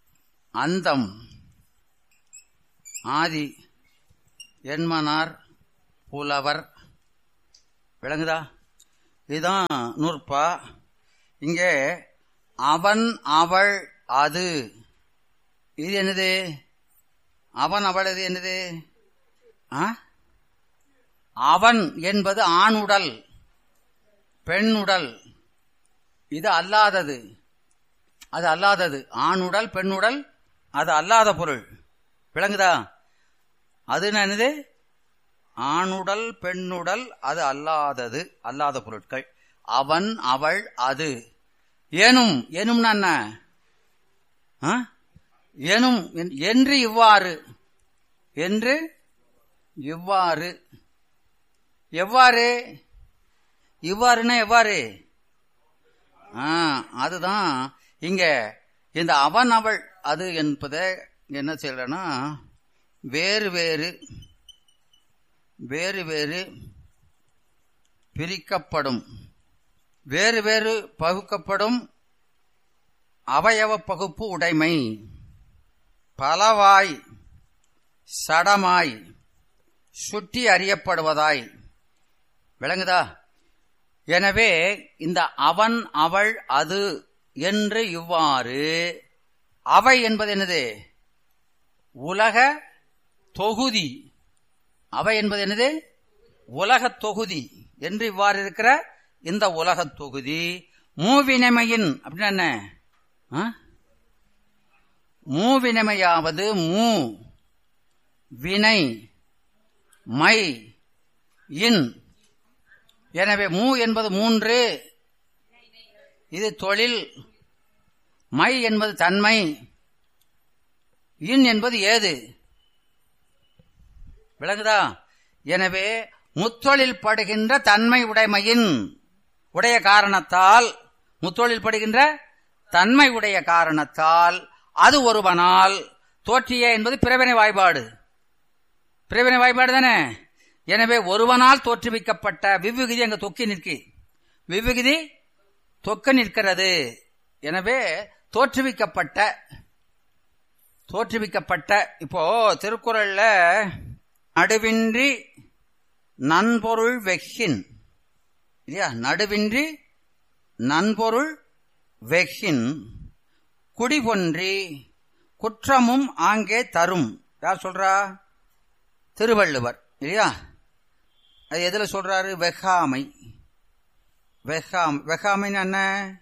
அந்தம் ஆதி என்மனார் புலவர். விளங்குதா? இதுதான் நூற்பா. இங்கே அவன் அவள் அது, இது என்னது? அவன் அவள் இது என்னது? அவன் என்பது ஆணுடல், பெண்ணுடல். இது அல்லாதது, அது அல்லாதது. ஆணுடல் பெண்ணுடல் அது அல்லாத பொருள். விளங்குதா? அது என்னது? ஆணுடல் பெண்ணுடல் அது அல்லாதது, அல்லாத பொருட்கள். அவன் அவள் அது. எனும், எனும்னா என்ன? எனும் என்று இவ்வாறு, என்று இவ்வாறு. எவ்வாறு? இவ்வாறுன்னா எவ்வாறு? அதுதான் இங்க இந்த அவன் அவள் அது என்பதை என்ன செய்யலன்னா, வேறு வேறு வேறு வேறு பிரிக்கப்படும், வேறு வேறு பகுக்கப்படும் அவயவ பகுப்பு உடைமை, பலவாய் சடமாய் சுற்றி அறியப்படுவதாய். விளங்குதா? எனவே இந்த அவன் அவள் அது என்று இவ்வாறு, அவை என்பது என்னது? உலக தொகுதி. அவை என்பது என்னது? உலக தொகுதி என்று இவ்வாறு இருக்கிற இந்த உலக தொகுதி மூவினமையின் அப்படின்னா என்ன? மூவினமையாவது மூ வினை மை இன். எனவே மூ என்பது மூன்று, இது தொழில். மை என்பது தன்மை, இன் என்பது ஏது. விளங்குதா? எனவே முத்தொழில் படுகின்ற தன்மை உடைமையின் உடைய காரணத்தால், முத்தொழில் படுகின்ற தன்மை உடைய காரணத்தால் அது ஒருவனால் தோற்றிய என்பது பிறவினை வாய்பாடு. பிறவினை வாய்பாடு தானே. எனவே ஒருவனால் தோற்றுவிக்கப்பட்ட விவ்விகுதி அங்க தொக்கி நிற்கு, விவ்விகுதி தொக்க நிற்கிறது. எனவே தோற்றுவிக்கப்பட்ட, தோற்றுவிக்கப்பட்ட. இப்போ திருக்குறள்ல நடுவின்றி நன்பொருள் வெகின் இல்லையா? நடுவின்றி நன்பொருள் வெகின் குடிபொன்றி குற்றமும் ஆங்கே தரும். யார் சொல்றா? திருவள்ளுவர் இல்லையா? அது எதுல சொல்றாரு? வெகாமை. வெகாம் வெகாமைன்னு என்ன?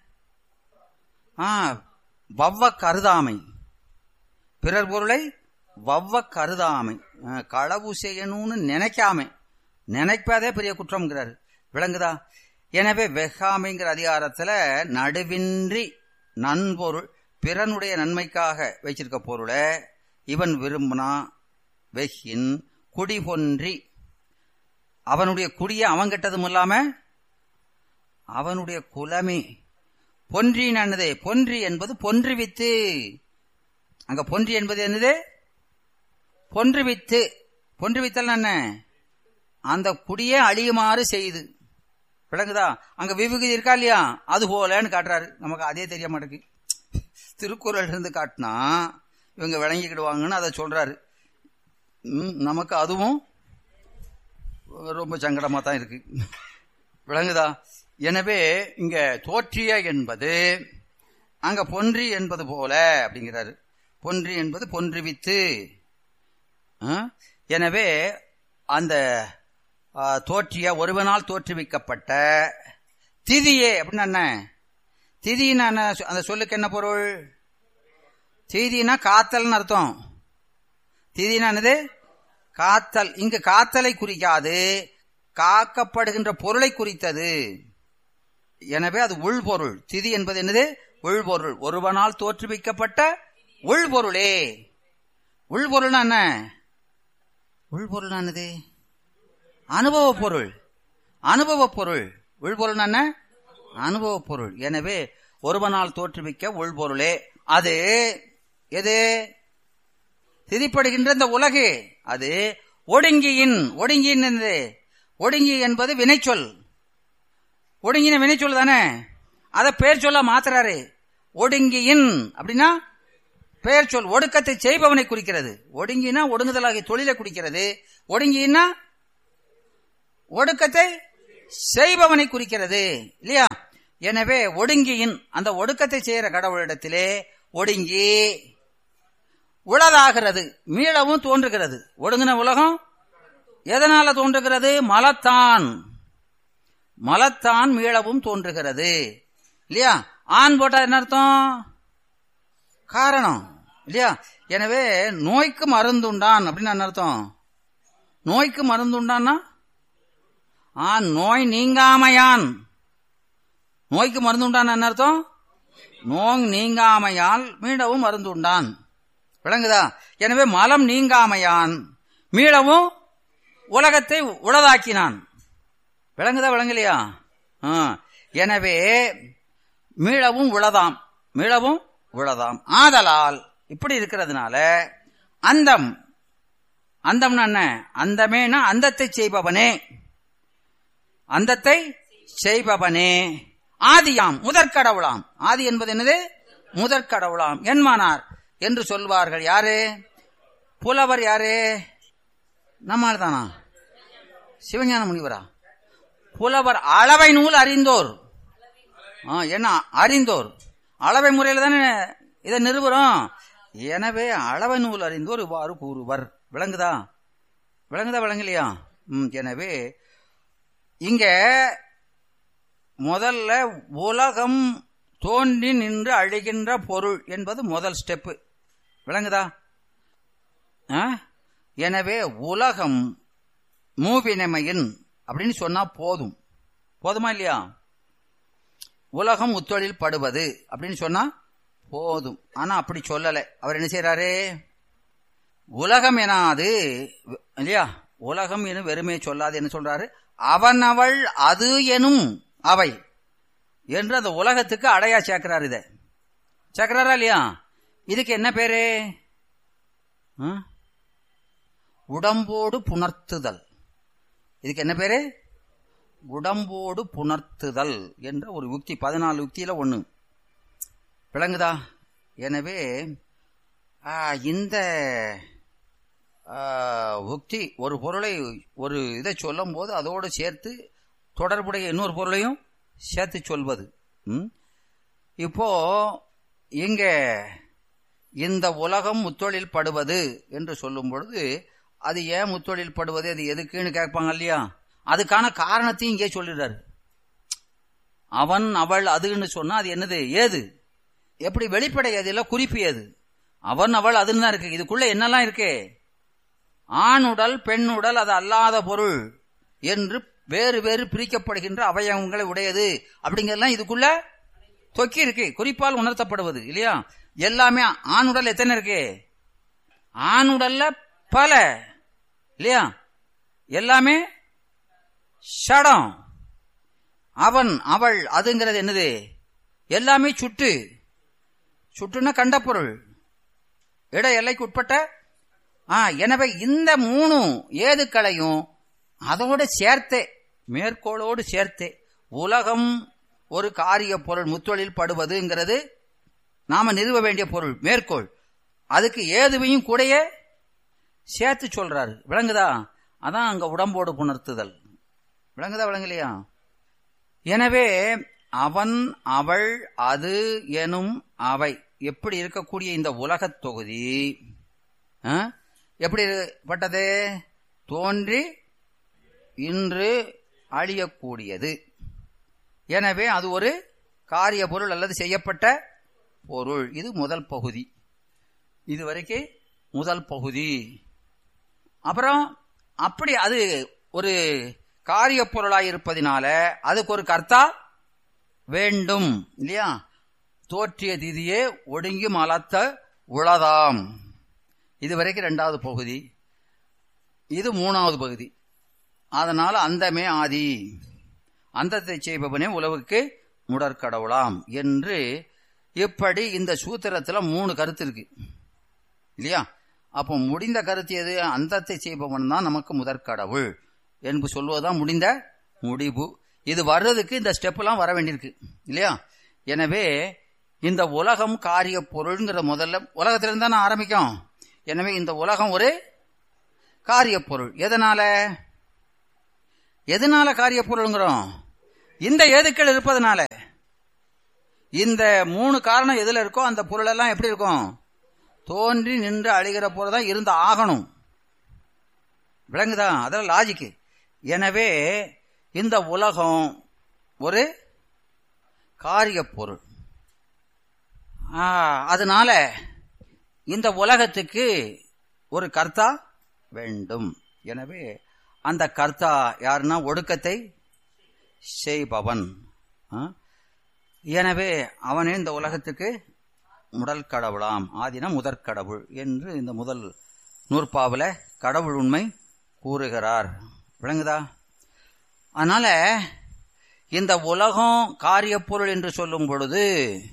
ஆ வவ்வ கருதாமை, பிறர் பொருளை வவ்வ கருதாமை, களவு செய்யணும்னு நினைக்காம, நினைப்பதே பெரிய குற்றம்ங்கிறாரு. விளங்குதா? எனவே வெகாமைங்கிற அதிகாரத்துல நடுவின்றி நன்பொருள், பிறனுடைய நன்மைக்காக வச்சிருக்க பொருளை இவன் விரும்பினா வெகின் குடிபொன்றி, அவனுடைய குடிய அவன் கெட்டதும் இல்லாம அவனுடைய குலமே பொன்றினது. பொன்றி என்பது பொன்றுவித்து. அங்க பொன்றி என்பது என்னது? பொன்றுவித்து. பொன்றுவித்தல் என்ன? அந்த குடியே அழியுமாறு செய்து. விளங்குதா? அங்க விவுகுதி இருக்கா இல்லையா? அது போலன்னு காட்டுறாரு. நமக்கு அதே தெரிய மாட்டேங்குது. திருக்குறள் இருந்து காட்டினா இவங்க விளங்கிக்கிடுவாங்கன்னு அதை சொல்றாரு. நமக்கு அதுவும் ரொம்ப சங்கடமா தான் இருக்கு. விளங்குதா? எனவே இங்க தோற்றிய என்பது அங்க பொன்றி என்பது போல அப்படிங்கிறாரு. பொன்றி என்பது பொன்றுவித்து. எனவே அந்த தோற்றிய ஒருவனால் தோற்றுவிக்கப்பட்ட திதியே அப்படின்னா என்ன? திதினா அந்த சொல்லுக்கு என்ன பொருள்? திதினா காத்தல்னு அர்த்தம். திதினா என்னது? காத்தல். இங்கு காத்தலை குறிக்காது, காக்கப்படுகின்ற பொருளை குறித்தது. எனவே அது உள்பொருள். திதி என்பது என்னது? உள்பொருள். ஒருவனால் தோற்றுவிக்கப்பட்ட உள்பொருளே. உள்பொருள்னா என்ன? உள்பொருள் என்னது? அனுபவ பொருள். அனுபவ பொருள். உள்பொருள் என்ன? அனுபவ பொருள். எனவே ஒருவனால் தோற்றுவிக்க உள்பொருளே. அது எது? திதிப்படுகின்ற இந்த உலகு. அது ஒடுங்கியின். ஒடுங்கியின் என்னது? ஒடுங்கி என்பது வினைச்சொல். ஒடுங்கின வினைச்சொல் தானே. அத பெயர் சொல்ல மாத்துறாரு. ஒடுங்கியின் அப்படின்னா பெயர் சொல். ஒடுக்கத்தை செய்பவனை குறிக்கிறது. ஒடுங்கினா ஒடுங்குதலாகிய தொழிலை குறிக்கிறது. ஒடுங்கினா ஒடுக்கத்தை செய்பவனை குறிக்கிறது இல்லையா? எனவே ஒடுங்கியின் அந்த ஒடுக்கத்தை செய்யற கடவுளிடத்திலே ஒடுங்கி உளதாகிறது, மீளவும் தோன்றுகிறது. ஒடுங்கின உலகம் எதனால தோன்றுகிறது? மலத்தான். மலத்தான் மீளவும் தோன்றுகிறது இல்லையா? ஆண் போட்டா என்ன அர்த்தம்? காரணம் இல்லையா? எனவே நோய்க்கு மருந்துண்டான் அப்படின்னு என்ன அர்த்தம்? நோய்க்கு மருந்துண்டான்னா ஆண் நோய் நீங்காமையான். நோய்க்கு மருந்துண்டான் என்ன அர்த்தம்? நோய் நீங்காமையால் மீளவும் மருந்துண்டான். விளங்குதா? எனவே மலம் நீங்காமையான் மீளவும் உலகத்தை உளதாக்கினான். விளங்குதா விளங்கலையா? எனவே மீளவும் உளதாம், மீளவும் உளதாம். ஆதலால் இப்படி இருக்கிறதுனால அந்தம், அந்தம்னா என்ன? அந்தமேனா அந்தத்தை செய்பவனே, அந்தத்தை செய்பவனே ஆதியாம், முதற்கடவுளாம். ஆதி என்பது என்னது? முதற்கடவுளாம் என்மானார் என்று சொல்வார்கள். யாரு? புலவர் யாரு? நம்மால் தானா? சிவஞான முனிவரா? புலவர் அளவை நூல் அறிந்தோர். என்ன அறிந்தோர்? அளவை முறையில் தானே இதை நிறுவனம். எனவே அளவை நூல் அறிந்தோர் இவ்வாறு கூறுவர். விளங்குதா? விளங்குதா விளங்கலையா? எனவே இங்க முதல்ல உலகம் தோன்றி நின்று அழிகின்ற பொருள் என்பது முதல் ஸ்டெப்பு. விளங்குதா? எனவே உலகம் மூவினமையின் அப்படின்னு சொன்னா போதும். போதுமா இல்லையா? உலகம் முத்தொழில் படுவது அப்படின்னு சொன்னா போதும். ஆனா அப்படி சொல்லல. அவர் என்ன செய்யறாரு? உலகம் எனாது இல்லையா? உலகம் எனும் வெறுமையை சொல்லாது என்ன சொல்றாரு? அவன் அவள் அது எனும் அவை என்று அந்த உலகத்துக்கு அடையா சேர்க்கிறார். இத சேர்க்கிறாரா இல்லையா? இதுக்கு என்ன பேரு? உடம்போடு புணர்த்துதல். இதுக்கு என்ன பேரு? உடம்போடு புணர்த்துதல் என்ற ஒரு யுக்தி. பதினாலு யுக்தியில ஒண்ணு. விளங்குதா? எனவே இந்த யுக்தி ஒரு பொருளை ஒரு இதை சொல்லும் போது அதோடு சேர்த்து தொடர்புடைய இன்னொரு பொருளையும் சேர்த்து சொல்வது. இப்போ இங்க இந்த உலகம் முத்தொழில் படுவது என்று சொல்லும் பொழுது அது ஏன் முத்தொழில் படுவது, அது எதுக்குன்னு கேட்பாங்க இல்லையா? அதுக்கான காரணத்தையும் இங்கே சொல்லிடுறாரு. அவன் அவள் அதுன்னு சொன்னா அது என்னது, ஏது, எப்படி வெளிப்படையாது இல்ல, குறிப்பு ஏது? அவன் அவள் அதுன்னு தான் இருக்கு. இதுக்குள்ள என்னெல்லாம் இருக்கு? ஆணுடல் பெண்ணுடல் அது அல்லாத பொருள் என்று வேறு வேறு பிரிக்கப்படுகின்ற அவயவங்களை உடையது அப்படிங்கறதெல்லாம் இதுக்குள்ள தொக்கி இருக்கு, குறிப்பால் உணர்த்தப்படுவது இல்லையா? எல்லாமே ஆணுடல் எத்தனை இருக்கு? ஆணுடல்ல பல இல்லையா? எல்லாமே ஷடம். அவன் அவள் அதுங்கிறது என்னது? எல்லாமே சுட்டு. சுட்டுன்னா கண்ட பொருள், இட எல்லைக்கு உட்பட்ட. எனவே இந்த மூணு ஏதுக்களையும் அதோடு சேர்த்தே, மேற்கோளோடு சேர்த்தே உலகம் ஒரு காரிய பொருள் முத்தொழில் படுவதுங்கிறது நாம நிறுவ வேண்டிய பொருள், மேற்கோள். அதுக்கு ஏதுவையும் கூடயே சேர்த்து சொல்றாரு. விளங்குதா? அதான் அங்க உடம்போடு புணர்த்துதல். விளங்குதா விளங்கலையா? எனவே அவன் அவள் அது எனும் அவை எப்படி இருக்கக்கூடிய இந்த உலகத் தொகுதி எப்படிப்பட்டது? தோன்றி இன்று அழியக்கூடியது. எனவே அது ஒரு காரிய பொருள் அல்லது செய்யப்பட்ட பொருள். இது முதல் பகுதி. இதுவரைக்கும் முதல் பகுதி. அப்புறம் அப்படி அது ஒரு காரிய பொருளாய் இருப்பதினால அதுக்கு ஒரு கர்த்தா வேண்டும் இல்லையா? தோற்றிய திதியே ஒடுங்கி மலத்த உளதாம். இதுவரைக்கும் இரண்டாவது பகுதி. இது மூணாவது பகுதி. அதனால அந்தமே ஆதி, அந்தத்தை செய்பவனே உலகுக்கு முடற்கடவுளாம் என்று இப்படி இந்த சூத்திரத்துல மூணு கருத்து இருக்கு இல்லையா? அப்போ முடிந்த கருத்து எது? அந்தத்தை செய்பவன் தான் நமக்கு முதற்கடவுள் என்று சொல்வதுதான் முடிந்த முடிவு. இது வர்றதுக்கு இந்த ஸ்டெப் எல்லாம் வர வேண்டியிருக்கு இல்லையா? எனவே இந்த உலகம் காரிய பொருள்ங்கிற முதல்ல உலகத்திலிருந்து தான் ஆரம்பிக்கும். எனவே இந்த உலகம் ஒரு காரிய பொருள். எதனால? எதனால காரிய பொருளுங்கிறோம்? இந்த ஏதுக்கள் இருப்பதனால. இந்த மூணு காரணம் எதுல இருக்கோ அந்த பொருள் எல்லாம் எப்படி இருக்கும்? தோன்றி நின்று அழிகிற பொருள் தான் இருந்து ஆகணும். விளங்குதா? அதெல்லாம் லாஜிக்கு. எனவே இந்த உலகம் ஒரு காரிய பொருள். அதனால இந்த உலகத்துக்கு ஒரு கர்த்தா வேண்டும். எனவே அந்த கர்த்தா யாருன்னா ஒடுக்கத்தை செய்பவன். எனவே அவனே இந்த உலகத்துக்கு முதல் கடவுளாம். ஆதினா முதற் கடவுள் என்று இந்த முதல் நூற்பாவுல கடவுள் உண்மை கூறுகிறார். விளங்குதா? அதனால இந்த உலகம் காரிய பொருள் என்று சொல்லும் பொழுது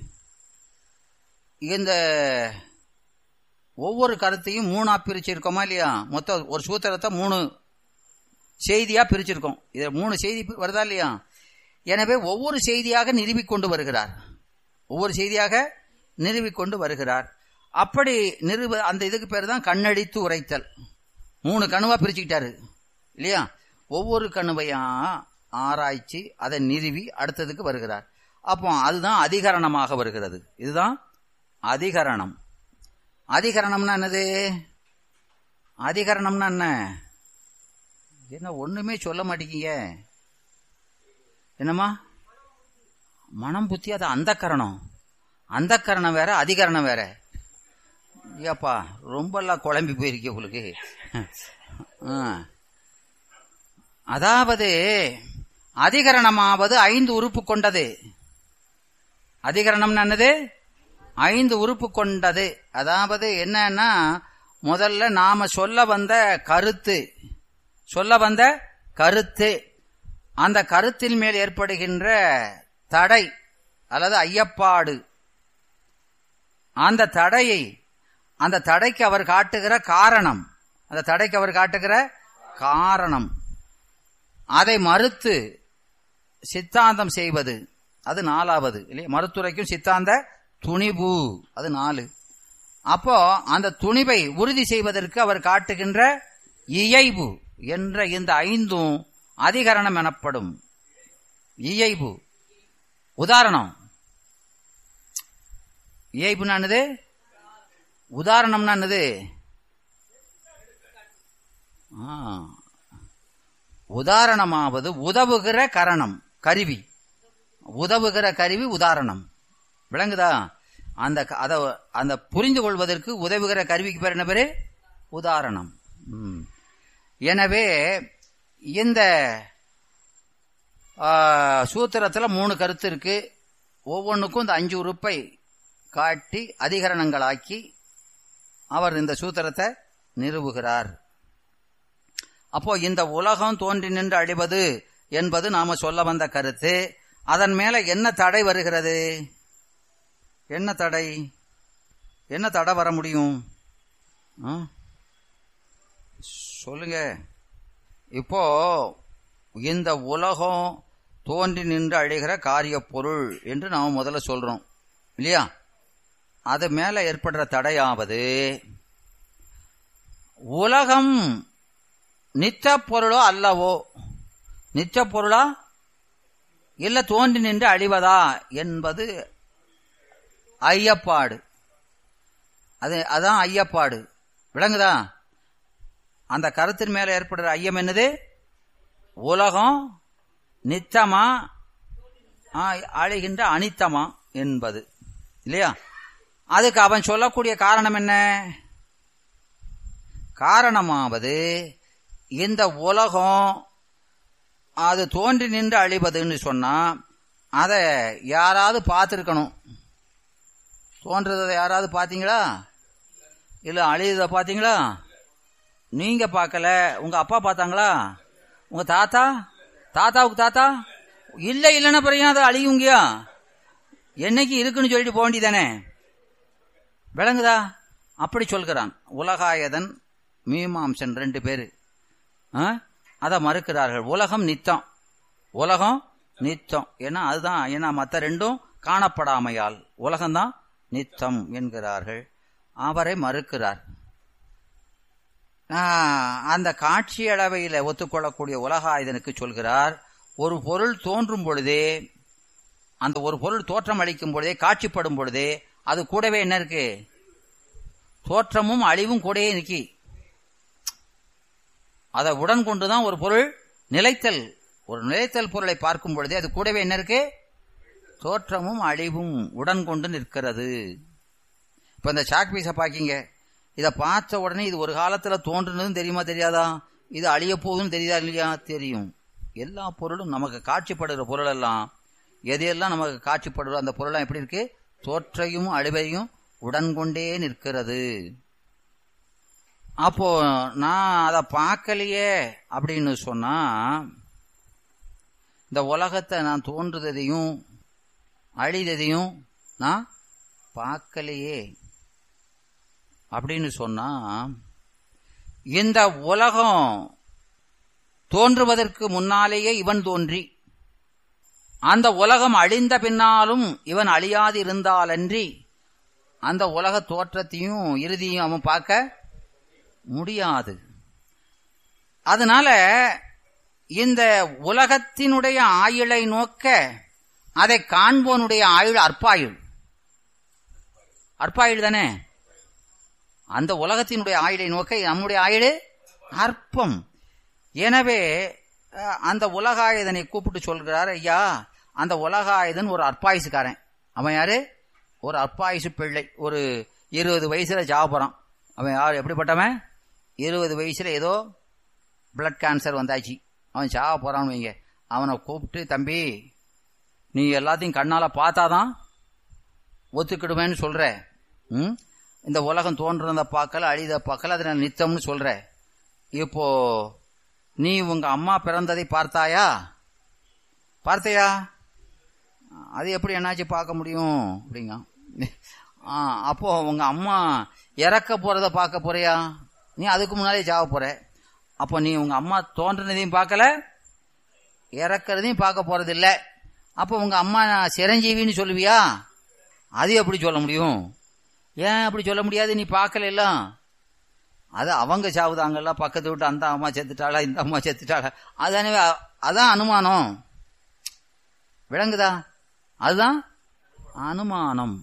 இந்த ஒவ்வொரு கருத்தையும் மூணா பிரிச்சிருக்கோமா இல்லையா? மொத்தம் ஒரு சூத்திரத்தை மூணு செய்தியா பிரிச்சிருக்கோம். இது மூணு செய்தி வருதா இல்லையா? எனவே ஒவ்வொரு செய்தியாக நிறுவிக்கொண்டு வருகிறார். ஒவ்வொரு செய்தியாக நிறுவிக்கொண்டு வருகிறார். அப்படி நிறுவ அந்த இதுக்கு பேர் தான் கண்ணடித்து உரைத்தல். மூணு கணுவா பிரிச்சுக்கிட்டாரு இல்லையா? ஒவ்வொரு கணுவையா ஆராய்ச்சி அதை நிறுவி அடுத்ததுக்கு வருகிறார். அப்போ அதுதான் அதிகரணமாக வருகிறது. இதுதான் அதிகரணம். அதிகரணம்னா என்னது? அதிகரணம்னா என்ன? என்ன ஒண்ணுமே சொல்ல மாட்டேங்க? என்னம்மா? மனம் புத்தி. அது அந்த கரணம். அந்த கரணம் வேற, அதிகரணம் வேற. ஏப்பா ரொம்ப எல்லாம் குழம்பி போயிருக்க உங்களுக்கு. அதாவது அதிகரணமாவது ஐந்து உறுப்பு கொண்டது. அதிகரணம் என்னது? ஐந்து உறுப்பு கொண்டது. அதாவது என்னன்னா முதல்ல நாம சொல்ல வந்த கருத்து சொல்ல வந்த கருத்து அந்த கருத்தின் மேல் ஏற்படுகின்ற தடை அல்லது ஐயப்பாடு, அந்த தடையை அந்த தடைக்கு அவர் காட்டுகிற காரணம் அந்த தடைக்கு அவர் காட்டுகிற காரணம் அதை மறுத்து சித்தாந்தம் செய்வது, அது நாலாவது இல்லையா? மறுத்துரைக்கும் சித்தாந்த துணிவு, அது நாலு. அப்போ அந்த துணிவை உறுதி செய்வதற்கு அவர் காட்டுகின்ற இயைபு என்ற இந்த ஐந்தும் அதிகரணம் எனப்படும். இயைபு உதாரணம். இயைபுன்னா என்னது? உதாரணம்னா என்னது? உதாரணமாவது உதவுகிற கரணம், கருவி. உதவுகிற கருவி உதாரணம். விளங்குதா? அந்த அத அந்த புரிந்து கொள்வதற்கு உதவுகிற கருவிக்கு பேர் என்ன பேரு? உதாரணம். எனவே இந்த சூத்திரத்துல மூணு கருத்து இருக்கு. ஒவ்வொன்றுக்கும் இந்த அஞ்சு உறுப்பை காட்டி அதிகரணங்களாக்கி அவர் இந்த சூத்திரத்தை நிறுவுகிறார். அப்போ இந்த உலகம் தோன்றி நின்று அழிவது என்பது நாம சொல்ல வந்த கருத்து. அதன் மேல என்ன தடை வருகிறது? என்ன தடை? என்ன தடை வர முடியும்? சொல்லுங்க. இப்போ இந்த உலகம் தோன்றி நின்று அழிகிற காரிய பொருள் என்று நாம முதல்ல சொல்றோம் இல்லையா? அது மேல ஏற்படுற தடையாவது உலகம் நித்த பொருளோ அல்லவோ, நிச்ச பொருளா இல்ல தோன்றி நின்று அழிவதா என்பது ஐயப்பாடு. அது அதான் ஐயப்பாடு. விளங்குதா? அந்த கருத்தின் மேல ஏற்படுற ஐயம் என்னது? உலகம் நித்தமா அழிகின்ற அனித்தமா என்பது இல்லையா? அதுக்கு அவன் சொல்லக்கூடிய காரணம் என்ன? காரணமாவது இந்த உலகம் அது தோன்றி நின்று அழிவதுன்னு சொன்னா அதை யாராவது பார்த்திருக்கணும். தோன்றதை யாராவது பார்த்தீங்களா? இல்ல அழியத பார்த்தீங்களா? நீங்க பார்க்கல, உங்க அப்பா பார்த்தாங்களா? உங்க தாத்தா தாத்தாவுக்கு தாத்தா இல்ல இல்லைன்னா பிறகு அதை அழியுங்கயா? என்னைக்கு இருக்குன்னு சொல்லிட்டு போக வேண்டியதானே? விளங்குதா? அப்படி சொல்கிறான். உலகாயதன் மீமாம்சன் ரெண்டு பேரு அத மறுக்கிறார்கள். உலகம் நித்தம், உலகம் நித்தம். ஏன்னா அதுதான், ஏன்னா மற்ற ரெண்டும் காணப்படாமையால் உலகம்தான் நித்தம் என்கிறார்கள். அவரை மறுக்கிறார். அந்த காட்சி அளவையில ஒத்துக்கொள்ளக்கூடிய உலகாயுதனுக்கு சொல்கிறார், ஒரு பொருள் தோன்றும் பொழுதே, அந்த ஒரு பொருள் தோற்றம் அளிக்கும் பொழுதே, காட்சிப்படும் பொழுதே அது கூடவே என்ன இருக்கு? தோற்றமும் அழிவும் கூடவே நிக்கி. அதை உடன் கொண்டுதான் ஒரு பொருள் நிலைத்தல். ஒரு நிலைத்தல் பொருளை பார்க்கும் பொழுதே அது கூடவே என்ன இருக்கு? தோற்றமும் அழிவும் உடன் கொண்டு நிற்கிறது. இப்ப இந்த சாக் பீஸை பாக்கிங்க, இதை பார்த்த உடனே இது ஒரு காலத்துல தோன்றுனதும் தெரியுமா தெரியாதா? இது அழிய போகுதுன்னு தெரியுதா இல்லையா? தெரியும். எல்லா பொருளும் நமக்கு காட்சிப்படுகிற பொருள் எல்லாம், எதையெல்லாம் நமக்கு காட்சிப்படுற அந்த பொருள் எப்படி இருக்கு? தோற்றையும் அழிவையும் உடன் கொண்டே நிற்கிறது. அப்போ நான் அதை பார்க்கலையே அப்படின்னு சொன்னா, இந்த உலகத்தை நான் தோன்றுறதையும் அழிததையும் நான் பார்க்கலையே அப்படின்னு சொன்னா, இந்த உலகம் தோன்றுவதற்கு முன்னாலேயே இவன் தோன்றி, அந்த உலகம் அழிந்த பின்னாலும் இவன் அழியாது இருந்தாலன்றி அந்த உலக தோற்றத்தையும் இறுதியும் அவன் பார்க்க முடியாது. அதனால இந்த உலகத்தினுடைய ஆயுளை நோக்க அதை காண்போனுடைய ஆயுள் அற்பாயுள். அற்பாயுள் தானே? அந்த உலகத்தினுடைய ஆயுளை நோக்க நம்முடைய ஆயுள் அற்பம். எனவே அந்த உலகாயுதனை கூப்பிட்டு சொல்கிறார், ஐயா அந்த உலகாயுதன் ஒரு அற்பாயுசுக்காரன். அவன் யாரு? ஒரு அற்பாயுசு பிள்ளை. ஒரு இருபது வயசுல சாவ போறான். அவன் யார்? எப்படிப்பட்டவன்? இருபது வயசுல ஏதோ பிளட் கேன்சர் வந்தாச்சு, அவன் சாவ போறான்னு வைங்க. அவனை கூப்பிட்டு, தம்பி நீ எல்லாத்தையும் கண்ணால பார்த்தாதான் ஒத்துக்கிடுவேன்னு சொல்ற. ம் இந்த உலகம் தோன்றத பார்க்கல, அழித பார்க்கல, அதை நான் நித்தம்னு சொல்ற. இப்போ நீ உங்க அம்மா பிறந்ததை பார்த்தாயா? பார்த்தையா? அது எப்படி என்னாச்சு பார்க்க முடியும் அப்படிங்க. அப்போ உங்க அம்மா இறக்க போறத பார்க்க போறியா? நீ அதுக்கு முன்னாலே சாவ போற. அப்போ நீ உங்க அம்மா தோன்றினதையும் பார்க்கல, இறக்கிறதையும் பார்க்க போறது இல்ல. அப்போ உங்க அம்மா சிரஞ்சீவின்னு சொல்லுவியா? அது எப்படி சொல்ல முடியும்? ஏன் அப்படி சொல்ல முடியாது? நீ பார்க்கல எல்லாம். அது அவங்க சாவுதாங்கல்ல, பக்கத்து விட்டு அந்த அம்மா செத்துட்டாளா, இந்த அம்மா செத்துட்டாளா, அதானே, அதான் அனுமானம். விளங்குதா? அதுதான் அனுமானம்.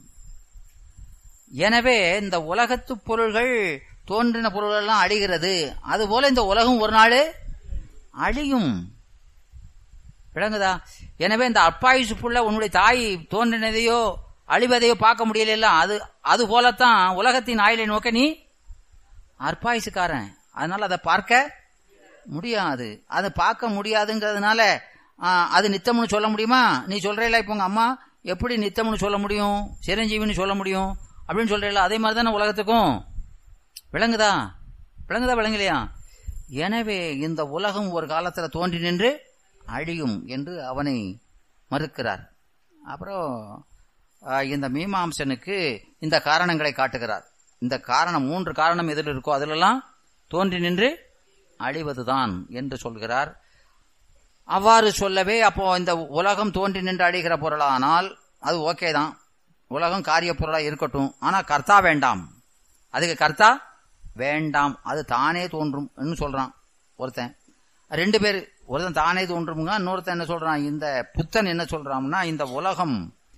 எனவே இந்த உலகத்து பொருள்கள் தோன்றின பொருள்கள் எல்லாம் அழிகிறது. அதுபோல இந்த உலகம் ஒரு நாள் அழியும். விளங்குதா? எனவே இந்த அப்பாயுசு புள்ள உன்னுடைய தாய் தோன்றினதையோ அழிவதையோ பார்க்க முடியல. அது அது போலத்தான் உலகத்தின் ஆயுளை நோக்க நீ அற்பாயுசுக்காரன். அதனால அதை பார்க்க முடியாது. அதை பார்க்க முடியாதுங்கிறதுனால அது நித்தம்னு சொல்ல முடியுமா? நீ சொல்றீல, இப்ப உங்க அம்மா எப்படி நித்தம்னு சொல்ல முடியும், சிரஞ்சீவின்னு சொல்ல முடியும் அப்படின்னு சொல்றீல, அதே மாதிரி தானே உலகத்துக்கும். விளங்குதா? விளங்குதா விளங்கலையா? எனவே இந்த உலகம் ஒரு காலத்துல தோன்றி நின்று அழியும் என்று அவனை மறுக்கிறார். அப்புறம் இந்த மீமாம்சனுக்கு இந்த காரணங்களை காட்டுகிறார். இந்த காரணம், மூன்று காரணம் எதில் இருக்கோ அதிலெல்லாம் தோன்றி நின்று அழிவதுதான் என்று சொல்கிறார். அவ்வாறு சொல்லவே அப்போ இந்த உலகம் தோன்றி நின்று அழிகிற பொருளானால் அது ஓகே தான், உலகம் காரிய பொருளா இருக்கட்டும். ஆனா கர்த்தா வேண்டாம், அதுக்கு கர்த்தா வேண்டாம், அது தானே தோன்றும் சொல்றான் ஒருத்தன். ரெண்டு பேர், ஒருத்தன் தானே தோன்றுமுங்க, இன்னொருத்தன் என்ன சொல்றான், இந்த புத்தன் என்ன சொல்றான்னா, இந்த உலகம்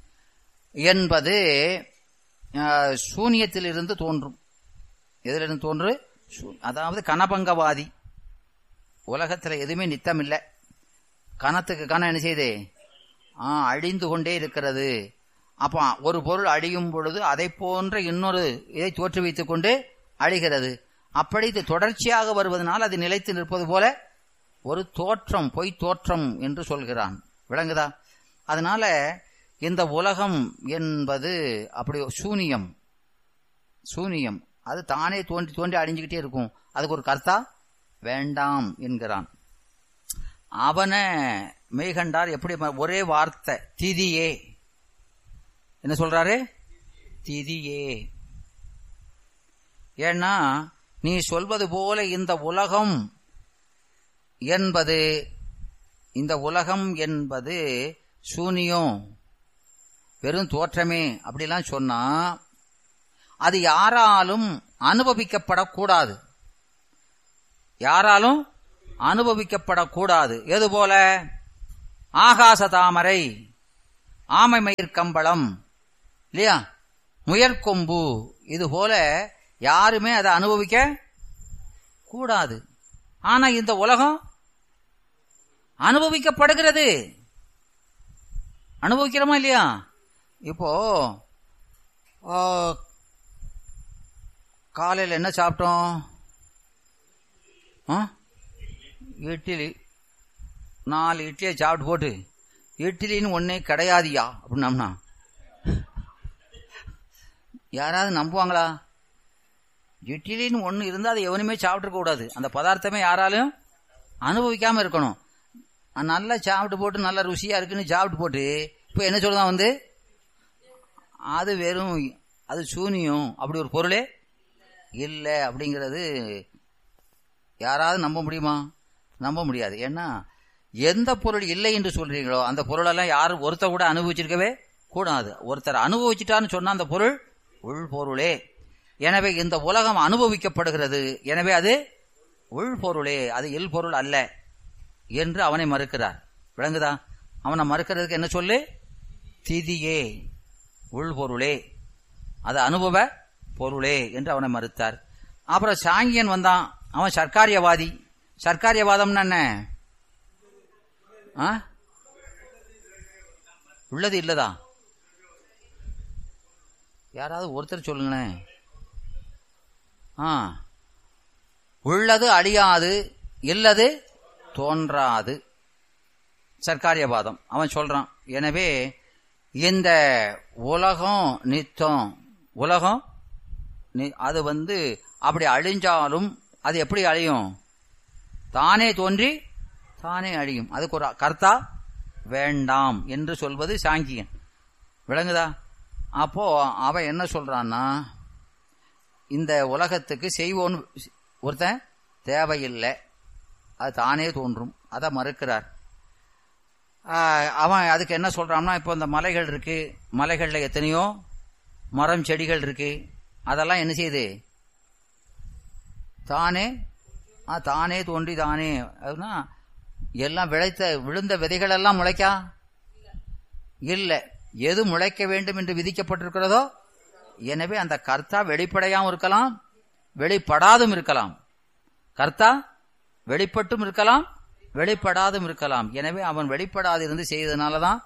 என்பது சூனியத்திலிருந்து தோன்றும். எதிலிருந்து தோன்று? அதாவது கனபங்கவாதி. உலகத்துல எதுவுமே நித்தம் இல்லை. கணத்துக்கு கணம் என்ன செய்யுது? ஆஹ் அழிந்து கொண்டே இருக்கிறது. அப்ப ஒரு பொருள் அழியும் பொழுது அதை போன்ற இன்னொரு இதை தோற்றுவித்துக் கொண்டு அழிகிறது. அப்படி இது தொடர்ச்சியாக வருவதனால் அது நிலைத்து நிற்பது போல ஒரு தோற்றம், பொய் தோற்றம் என்று சொல்கிறான். விளங்குதா? அதனால இந்த உலகம் என்பது அப்படி சூனியம். சூனியம் அது தானே தோன்றி தோன்றி அழிஞ்சுக்கிட்டே இருக்கும். அதுக்கு ஒரு கர்த்தா வேண்டாம் என்கிறான். அவனை மெய்கண்டார் எப்படி ஒரே வார்த்தை திதியே. என்ன சொல்றாரு? திதியே. ஏன்னா நீ சொல்வது போல இந்த உலகம் என்பது இந்த உலகம் என்பது சூனியம், வெறும் தோற்றமே அப்படிலாம் சொன்னா அது யாராலும் அனுபவிக்கப்படக்கூடாது. யாராலும் அனுபவிக்கப்படக்கூடாது. எது போல? ஆகாச தாமரை, ஆமை மயிர் கம்பளம் இல்லையா, முயற்கொம்பு, இது போல யாருமே அதை அனுபவிக்க கூடாது. ஆனா இந்த உலகம் அனுபவிக்கப்படுகிறது. அனுபவிக்கிறோமா இல்லையா? இப்போ காலையில் என்ன சாப்பிட்டோம்? இட்லி. நாலு இட்லியை சாப்பிட்டு போட்டு இட்லின்னு ஒன்னே கிடையாதியா அப்படின்னம்னா யாராவது நம்புவாங்களா? இட்லின்னு ஒண்ணு இருந்தா அதை எவனுமே சாப்பிட்டு கூடாது. அந்த பதார்த்தமே யாராலும் அனுபவிக்காம இருக்கணும். நல்லா சாப்பிட்டு போட்டு நல்லா ருசியா இருக்குன்னு சாப்பிட்டு போட்டு இப்ப என்ன சொல்லுதான் வந்து அது வெறும் அது சூனியம், அப்படி ஒரு பொருளே இல்லை அப்படிங்கிறது யாராவது நம்ப முடியுமா? நம்ப முடியாது. ஏன்னா எந்த பொருள் இல்லை என்று சொல்றீங்களோ அந்த பொருளெல்லாம் யாரும் ஒருத்தர் கூட அனுபவிச்சிருக்கவே கூடாது. ஒருத்தர் அனுபவிச்சுட்டான்னு சொன்னா அந்த பொருள் உள்பொருளே. எனவே இந்த உலகம் அனுபவிக்கப்படுகிறது, எனவே அது உள்பொருளே, அது இல் பொருள் அல்ல என்று அவனை மறுக்கிறார். விளங்குதா? அவனை மறுக்கிறதுக்கு என்ன சொல்லு? திதியே, உள்பொருளே, அது அனுபவ பொருளே என்று அவனை மறுத்தார். அப்புறம் சாங்கியன் வந்தான். அவன் சர்க்காரியவாதி. சர்க்காரியவாதம்னா என்ன? உள்ளது இல்லதா? யாராவது ஒருத்தர் சொல்லுங்களேன். உள்ளது அழியாது, இல்லது தோன்றாது, சர்க்காரியவாதம் அவன் சொல்றான். எனவே இந்த உலகம் நித்தம், உலகம் அது வந்து அப்படி அழிஞ்சாலும் அது எப்படி அழியும்? தானே தோன்றி தானே அழியும். அதுக்கு ஒரு கர்த்தா வேண்டாம் என்று சொல்வது சாங்கியன். விளங்குதா? அப்போ அவன் என்ன சொல்றான்னா, இந்த உலகத்துக்கு செய்வோன்னு ஒருத்தன் தேவையில்லை, அது தானே தோன்றும். அதை மறுக்கிறார். அவன் அதுக்கு என்ன சொல்றான்னா, இப்போ இந்த மலைகள் இருக்கு, மலைகள்ல எத்தனையோ மரம் செடிகள் இருக்கு, அதெல்லாம் என்ன செய்யுது? தானே தானே தோன்றி தானே. அதுனா எல்லாம் விளைத்த விழுந்த விதைகள் எல்லாம் முளைக்கா இல்லை. எது முளைக்க வேண்டும் என்று விதிக்கப்பட்டிருக்கிறதோ, எனவே அந்த கர்த்தா வெளிப்படையாகவும் இருக்கலாம், வெளிப்படாதும் இருக்கலாம். கர்த்தா வெளிப்பட்டும் இருக்கலாம், வெளிப்படாதும் இருக்கலாம். எனவே அவன் வெளிப்படாது இருந்து செய்ததுனாலதான்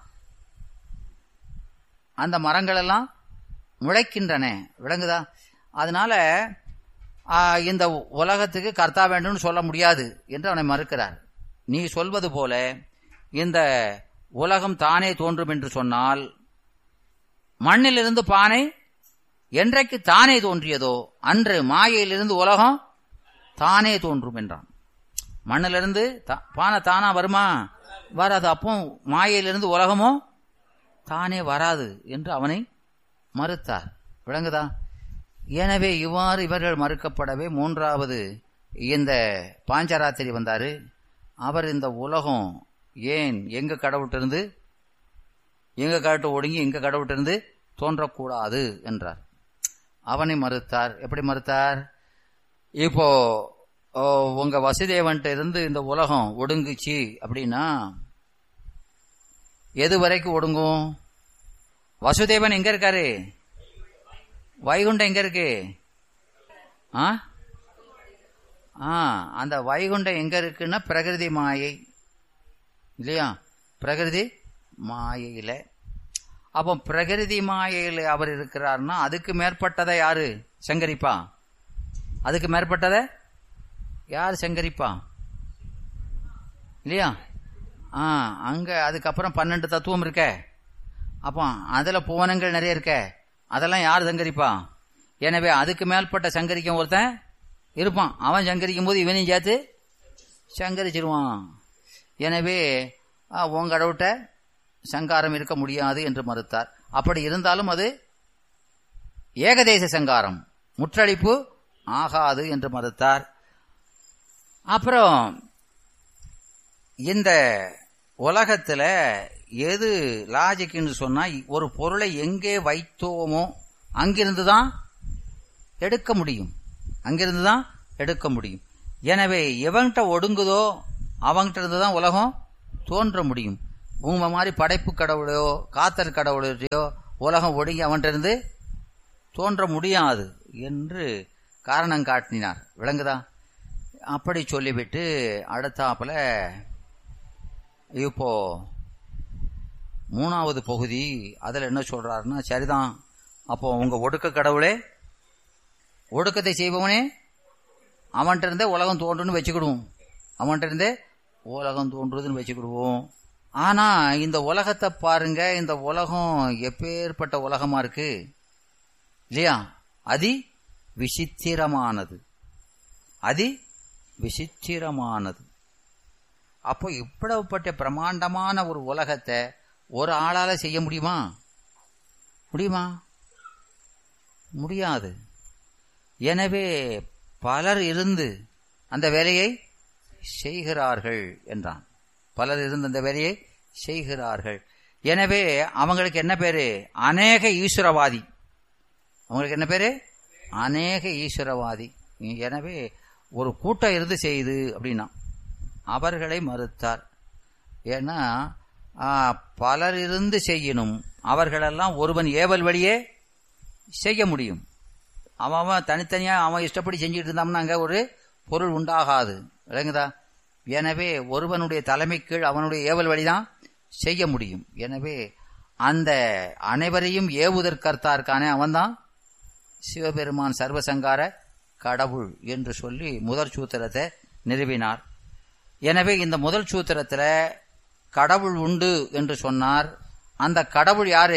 அந்த மரங்கள் எல்லாம் முளைக்கின்றன. விளங்குதா? அதனால இந்த உலகத்துக்கு கர்த்தா வேண்டும்னு சொல்ல முடியாது என்று அவனை மறுக்கிறார். நீ சொல்வது போல இந்த உலகம் தானே தோன்றும் என்று சொன்னால், மண்ணிலிருந்து பானை என்றைக்கு தானே தோன்றியதோ அன்று மாயையிலிருந்து உலகம் தானே தோன்றும் என்றான். மண்ணிலிருந்து பானை தானா வருமா? வராது. அப்போ மாயையிலிருந்து உலகமோ தானே வராது என்று அவனை மறுத்தார். விளங்குதா? எனவே இவ்வாறு இவர்கள் மறுக்கப்படவே மூன்றாவது இந்த பாஞ்சராத்திரி வந்தாரு. அவர் இந்த உலகம் ஏன் எங்க கடவுட்டிருந்து எங்க கடவுட்டு ஒடுங்கி எங்க கடவுட்டிருந்து தோன்றக்கூடாது என்றார். அவனை மறுத்தார். எப்படி மறுத்தார்? இப்போ உங்க வசுதேவன்ட்ட இருந்து இந்த உலகம் ஒடுங்குச்சு அப்படின்னா எது வரைக்கும் ஒடுங்கும்? வசுதேவன் எங்க இருக்காரு? வைகுண்டம் எங்க இருக்கு? ஆ அந்த வைகுண்டம் எங்க இருக்குன்னா பிரகிருதி மாயை இல்லையா? பிரகிருதி மாயையில. அப்போ பிரகிருதி மாயையில அவர் இருக்கிறார்னா அதுக்கு மேற்பட்டதை யாரு சங்கரிப்பா? அதுக்கு மேற்பட்டதை யார் சங்கரிப்பா? இல்லையா? ஆ அங்க அதுக்கப்புறம் பன்னெண்டு தத்துவம் இருக்க. அப்போ அதுல புவனங்கள் நிறைய இருக்க. அதெல்லாம் யார் சங்கரிப்பா? எனவே அதுக்கு மேற்பட்ட சங்கரிக்கும் ஒருத்தன் இருப்பான். அவன் சங்கரிக்கும் போது இவனையும் சேர்த்து சங்கரிச்சிருவான். எனவே உன் கடவுட்ட சங்காரம் இருக்க முடியாது என்று மறுத்தார். அப்படி இருந்தாலும் அது ஏகதேச சங்காரம், முற்றளிப்பு ஆகாது என்று மறுத்தார். அப்புறம் இந்த உலகத்துல எது லாஜிக்னு சொன்னா, ஒரு பொருளை எங்கே வைத்தோமோ அங்கிருந்துதான் எடுக்க முடியும், அங்கிருந்துதான் எடுக்க முடியும். எனவே எவன்கிட்ட ஒடுங்குதோ அவன்கிட்ட இருந்துதான் உலகம் தோன்ற முடியும். உங்க மாதிரி படைப்பு கடவுளையோ காத்தல் கடவுளையோ உலகம் ஒடுங்கி அவன்கிட்ட இருந்து தோன்ற முடியாது என்று காரணம் காட்டினார். விளங்குதா? அப்படி சொல்லிவிட்டு அடுத்தாப்புல இப்போ மூணாவது பகுதி அதுல என்ன சொல்றாருன்னா, சரிதான், அப்போ உங்க ஒடுக்க கடவுளே, ஒடுக்கத்தை செய்பவனே அவன்கிட்ட இருந்தே உலகம் தோன்றுன்னு வச்சுக்கிடுவோம், அவன்கிட்ட இருந்தே உலகம் தோன்றுதுன்னு வச்சுக்கிடுவோம். ஆனா இந்த உலகத்தை பாருங்க, இந்த உலகம் எப்பேற்பட்ட உலகமா இருக்கு இல்லையா? அதி விசித்திரமானது, அதி விசித்திரமானது. அப்போ இப்படிப்பட்ட பிரமாண்டமான ஒரு உலகத்தை ஒரு ஆளால செய்ய முடியுமா? முடியுமா? முடியாது. எனவே பலர் இருந்து அந்த வேலையை செய்கிறார்கள் என்றான். பலர் இருந்து அந்த வேலையை செய்கிறார்கள். எனவே அவங்களுக்கு என்ன பேரு? அநேக ஈஸ்வரவாதி. அவங்களுக்கு என்ன பேரு? அநேக ஈஸ்வரவாதி. எனவே ஒரு கூட்டம் இருந்து செய்யுது அப்படின்னா அவர்களை மறுத்தார். ஏன்னா பலர் இருந்து செய்யணும், அவர்களெல்லாம் ஒருவன் ஏவல் வழியே செய்ய முடியும். அவன் தனித்தனியா அவன் இஷ்டப்படி செஞ்சுட்டு இருந்தான்னா அங்க ஒரு பொருள் உண்டாகாது. விளங்குதா? எனவே ஒருவனுடைய தலைமை கீழ் அவனுடைய ஏவல் வழிதான் செய்ய முடியும். எனவே அந்த அனைவரையும் ஏவுதற்கர்த்தா இருக்கானே அவன்தான் சிவபெருமான் சர்வசங்கார கடவுள் என்று சொல்லி முதல் சூத்திரத்தை நிறுவினார். எனவே இந்த முதல் சூத்திரத்துல கடவுள் உண்டு என்று சொன்னார். அந்த கடவுள் யாரு?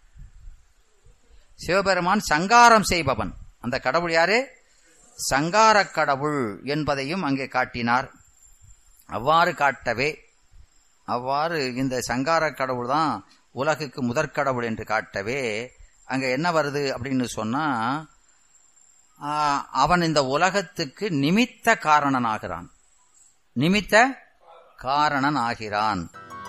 சிவபெருமான் சங்காரம் செய்பவன். அந்த கடவுள் யாரு? சங்கார கடவுள் என்பதையும் அங்கே காட்டினார். அவ்வாறு காட்டவே, அவ்வாறு இந்த சங்கார கடவுள் தான் உலகுக்கு முதற்கடவுள் என்று காட்டவே அங்க என்ன வருது அப்படின்னு சொன்னா, அவன் இந்த உலகத்துக்கு நிமித்த காரணன் ஆகிறான். நிமித்த காரணன் ஆகிறான்.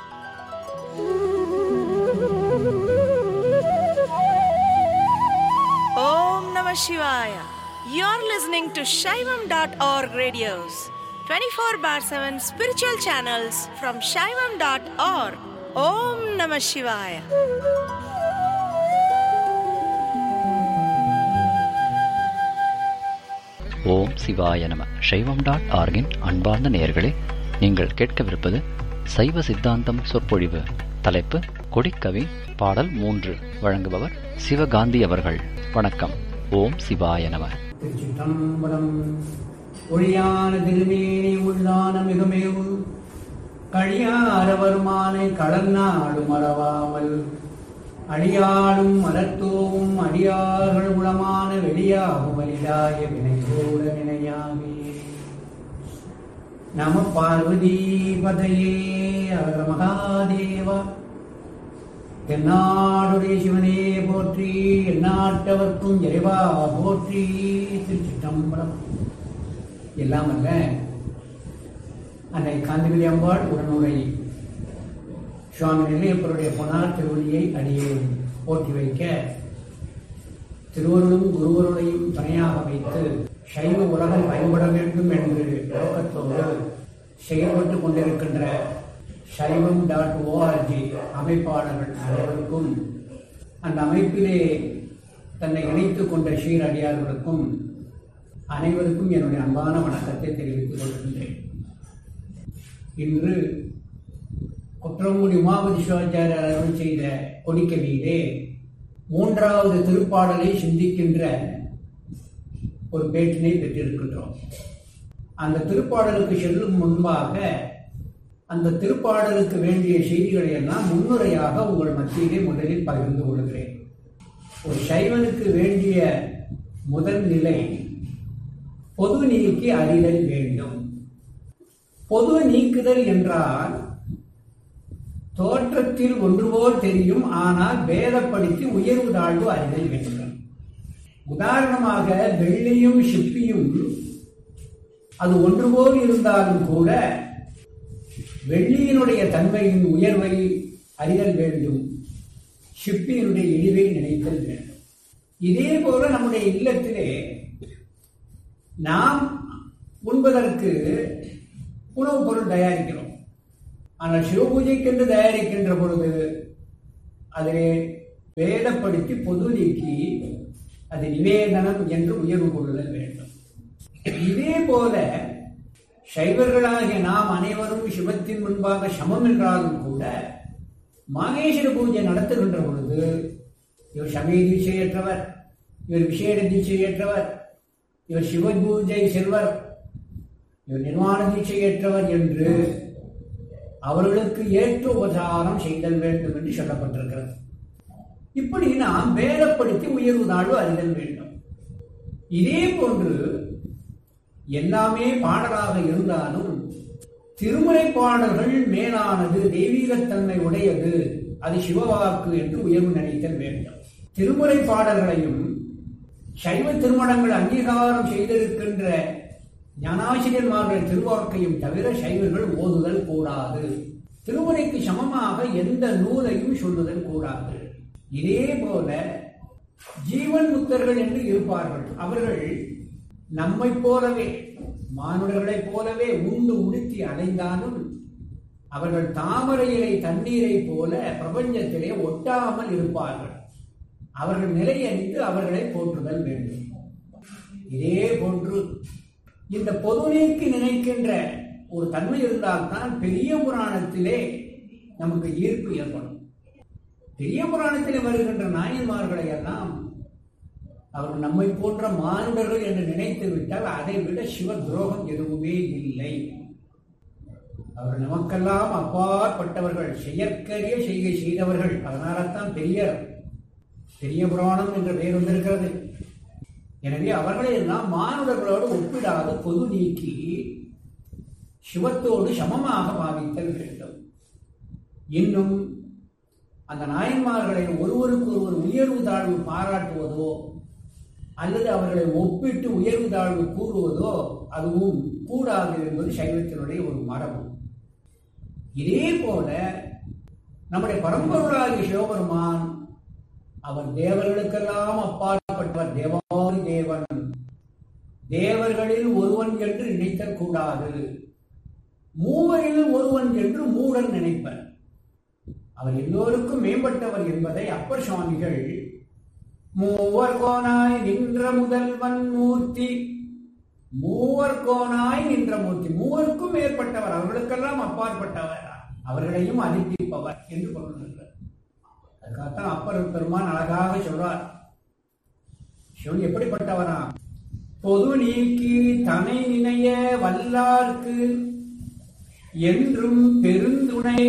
Om Namah Shivaya. You're listening to Shaivam dot org radios, twenty-four bar seven spiritual channels from Shaivam dot org. Om Namah Shivaya. ஓம் சிவாய நம. சைவம் டாட் ஆர்கின் அன்பார்ந்த நேயர்களே, நீங்கள் கேட்கவிருப்பது சைவ சித்தாந்தம் சொற்பொழிவு. தலைப்பு கொடிக்கவி, பாடல் மூன்று. வழங்குபவர் சிவகாந்தி அவர்கள். வணக்கம். ஓம் சிவாய நம. திருச்சிற்றம்பலம். ஒளியான திருமேனி உள்ளான மிகுமேவு கழியார வருமானை கடல்நாடு மறவாமல் அடியாடும் மலர்த்தோவும் அடியார்கள் உளமான வெளியாகும் வலிதாய வினைகூட வினையாமே. நம பார்வதி பதையே அர மகாதேவா. எந்நாடுடைய சிவனே போற்றி, எந்நாட்டவர்க்கும் இறைவா போற்றி. திருச்சிற்றம்பலம். எல்லாம் அல்ல அன்னை காந்திமதி அம்பாள் உடனுரை சுவாமி நெல்லையப்பருடைய பொன்னார் திருவடியை அடியே போற்றி வைக்க, திருவருளும் குருவருளையும் துணையாக வைத்து சைவ உலகம் பயன்பட வேண்டும் என்று நோக்கத்தோடு செயல்பட்டுக் கொண்டிருக்கின்ற சைவம் டாட் ஓஆர்ஜி அமைப்பாளர்கள் அனைவருக்கும், அந்த அமைப்பிலே தன்னை இணைத்துக் கொண்ட ஸ்ரீரடியார்களுக்கும் அனைவருக்கும் என்னுடைய அன்பான வணக்கத்தை தெரிவித்துக் கொள்கின்றேன். இன்று குற்றங்குடி உமாபதி சிவாச்சாரியார் அருள் செய்த கொடிக்கவியிலே மூன்றாவது திருப்பாடலை சிந்திக்கின்ற ஒரு பேட்டினை பெற்றிருக்கின்றோம். அந்த திருப்பாடலுக்கு செல்லும் முன்பாக அந்த திருப்பாடலுக்கு வேண்டிய செய்திகளை எல்லாம் முன்னுரையாக உங்கள் மத்தியிலே முதலில் பகிர்ந்து கொள்கிறேன். ஒரு சைவனுக்கு வேண்டிய முதல் நிலை பொது நீக்கி அறிதல் வேண்டும். பொது நீக்குதல் என்றால் தோற்றத்தில் ஒன்றுபோல் தெரியும், ஆனால் வேதப்படுத்தி உயர்வு தாழ்வு அறிதல் வேண்டும். உதாரணமாக வெள்ளியும் சிப்பியும் அது ஒன்றுபோல் இருந்தாலும் கூட வெள்ளியினுடைய தன்மையின் உயர்வை அறிதல் வேண்டும், சிப்பியினுடைய இழிவை நினைத்தல் வேண்டும். இதே போல நம்முடைய இல்லத்திலே நாம் உண்பதற்கு உணவுப் பொருள் தயாரிக்கிறோம். ஆனால் சிவபூஜைக்கென்று தயாரிக்கின்ற பொழுது அதை வேதப்படுத்தி பொது நீக்கி அது நிவேதனம் என்று உயர்வு கொள்ளுதல் வேண்டும். இதே போல சைவர்களாகிய நாம் அனைவரும் சிவத்தின் முன்பாக சமம் என்றாலும் கூட மாகேஸ்வர பூஜை நடத்துகின்ற பொழுது இவர் சமய தீட்சையற்றவர், இவர் விசேட தீட்சையற்றவர், இவர் சிவ பூஜை செல்வர், இவர் நிர்வாண தீட்சையற்றவர் என்று அவர்களுக்கு ஏற்ற உபசாரம் செய்தல் வேண்டும் என்று சொல்லப்பட்டிருக்கிறது. இப்படி நாம் வேதப்படுத்தி உயர்வு தாழ்வு அறிதல் வேண்டும். இதே போன்று எல்லாமே பாடலாக இருந்தாலும் திருமுறை பாடல்கள் மேலானது, தெய்வீகத்தன்மை உடையது, அது சிவவாக்கு என்று உயர்வு நினைத்தல் வேண்டும். திருமுறை பாடல்களையும் சைவ திருமணங்கள் அங்கீகாரம் செய்திருக்கின்ற ஞானாசிரியர்மார்கள் திருவாக்கையும் தவிர சைவர்கள் ஓதுதல் கூடாது. திருமுறைக்கு சமமாக எந்த நூலையும் சொல்லுதல் கூடாது. இதே போல ஜீவன் முக்தர்கள் என்று இருப்பார்கள். அவர்கள் நம்மை போலவே மானுடர்களைப் போலவே உண்டு உடுத்தி அடைந்தாலும் அவர்கள் தாமரை இலை தண்ணீரை போல பிரபஞ்சத்திலே ஒட்டாமல் இருப்பார்கள். அவர்கள் நிலையறிந்து அவர்களை போற்றுதல் வேண்டும். இதே போன்று இந்த பொது நீக்கி நினைக்கின்ற ஒரு தன்மை இருந்தால்தான் பெரிய புராணத்திலே நமக்கு ஈர்ப்பு ஏற்படும். பெரிய புராணத்திலே வருகின்ற நாயன்மார்களை எல்லாம் அவர்கள் நம்மை போன்ற மானுடர்கள் என்று நினைத்து விட்டால் அதை விட சிவ துரோகம் எதுவுமே இல்லை. அவர்கள் நமக்கெல்லாம் அப்பாற்பட்டவர்கள், செயற்கரிய செய்கை செய்தவர்கள். அதனால்தான் பெரிய பெரிய புராணம் என்ற பெயர் வந்திருக்கிறது. எனவே அவர்களை எல்லாம் மானுடர்களோடு ஒப்பிடாது பொது நீக்கி சிவத்தோடு சமமாக பாவித்தல் வேண்டும். இன்னும் அந்த நாயன்மார்களை ஒருவருக்கு ஒருவர் உயர்வு தாழ்வு பாராட்டுவதோ அல்லது அவர்களை ஒப்பிட்டு உயர்வு தாழ்வு கூறுவதோ அதுவும் கூடாது என்பது சைவத்தினுடைய ஒரு மரபு. இதே போல நம்முடைய பரம்பொருளாகிய சிவபெருமான் அவர் தேவர்களுக்கெல்லாம் அப்பாற்பட்டவர், தேவாதி தேவன், தேவர்களில் ஒருவன் என்று நினைத்தல் கூடாது. மூவரில் ஒருவன் என்று மூடன் நினைப்பர். அவர் எல்லோருக்கும் மேம்பட்டவர் என்பதை அப்பர் சுவாமிகள் மூவர் கோனாய் நின்ற முதல்வன் மூர்த்தி, மூவர் கோனாய் நின்ற மூர்த்தி, மூவருக்கும் மேற்பட்டவர், அவர்களுக்கெல்லாம் அப்பாற்பட்டவர், அவர்களையும் அதிர்ப்பவர் என்று கொண்டிருக்கிறார். அதுக்காகத்தான் அப்பர் பெருமான் அழகாக சொல்றார். சிவன் எப்படிப்பட்டவரா? பொது நீக்கி தனை நினைய வல்லார்க்கு என்றும் பெருந்துணை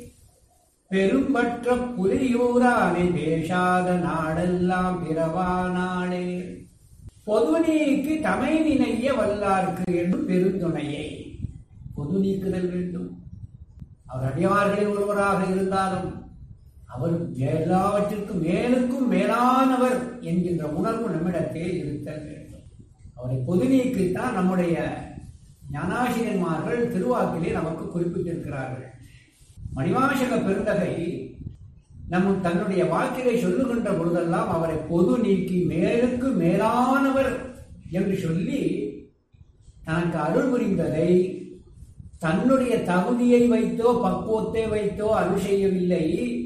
பெரும்பற்ற புலியூரானை பேசாத நாடெல்லாம் பிறவா நாளே. பொது நீக்கி தமை நினைய வல்லார்க்கு என்றும் பெருந்துணையை பொது நீக்குதல் வேண்டும். அவர் அடியார்களில் ஒருவராக இருந்தாலும் அவர் எல்லாவற்றிற்கும் மேலுக்கும் மேலானவர் என்கின்ற உணர்வு நம்மிடத்தில் இருத்தல் வேண்டும். அவரை பொது நீக்கித்தான் நம்முடைய ஞானாசிரியன்மார்கள் திருவாக்கிலே நமக்கு குறிப்பிட்டிருக்கிறார்கள். மணிவாசக பெருந்தகை நம் தன்னுடைய வாக்கிலே சொல்லுகின்ற பொழுதெல்லாம் அவரை பொது நீக்கி மேலுக்கு மேலானவர் என்று சொல்லி தனக்கு அருள் புரிந்ததை தன்னுடைய தகுதியை வைத்தோ பக்குவத்தை வைத்தோ அருள் செய்யவில்லை,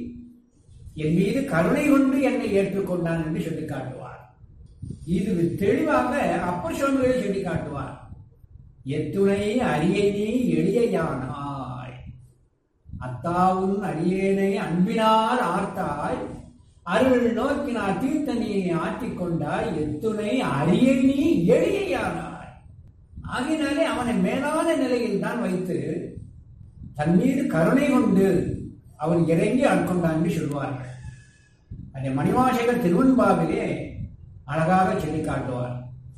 என் மீது கருணை கொண்டு என்னை ஏற்றுக்கொண்டான் என்று சொல்லி காட்டுவார். இது தெளிவாக அப்பர் சுவாமிகளை சொல்லி காட்டுவார். எத்துணை அரியை நீ எளியானாய், அத்தாவும் அடியேனை அன்பினால் ஆர்த்தாய், அருள் நோக்கினார் தீர்த்தனியை ஆற்றிக்கொண்டாய், எத்துணை அரியை நீ எளியானாய். ஆகினாலே அவனை மேலான நிலையில் தான் வைத்து தன் மீது கருணை கொண்டு அவன் இறங்கி ஆட்கொண்டான் என்று சொல்வார்கள். அதை மணிவாசகர் திருவெண்பாவிலே அழகாக சொல்லி காட்டுவார்.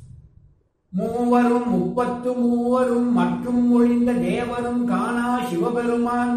மூவரும் முப்பத்து மூவரும் மற்றும் ஒழிந்த தேவரும் காணா சிவபெருமான்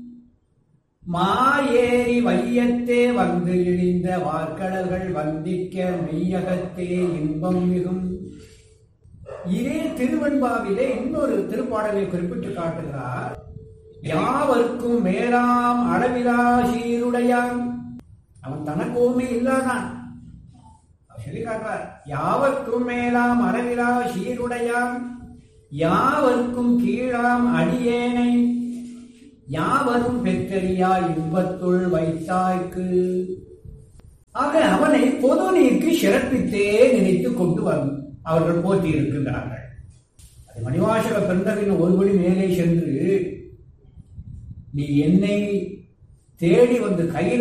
மாயேறி வையத்தே வந்து இழிந்த வார்கடல்கள் வந்திக்க மெய்யகத்தே இன்பம் மிகும். இதே திருவெண்பாவிலே இன்னொரு திருப்பாடலை குறிப்பிட்டு காட்டுகிறார். யாவர்க்கும் மேலாம் அளவிலா சீருடையான், அவன் தனக்கோமே இல்லாதான் சொல்லி காட்டுறார். யாவர்க்கும் மேலாம் அளவிலா சீருடையான் யாவர்க்கும் கீழாம் அடியேனை யாவரும் பெற்றறியா இன்பத்துள் வைத்தாய்க்கு. ஆக அவனை பொது நீர்க்கு சிறப்பித்தே நினைத்து கொண்டு வந்து அவர்கள் போற்றி இருக்கின்றார்கள். அது மணிவாசக பெருந்தகின் ஒருபடி மேலே சென்று நீ என்னை தேடி வந்து கையில்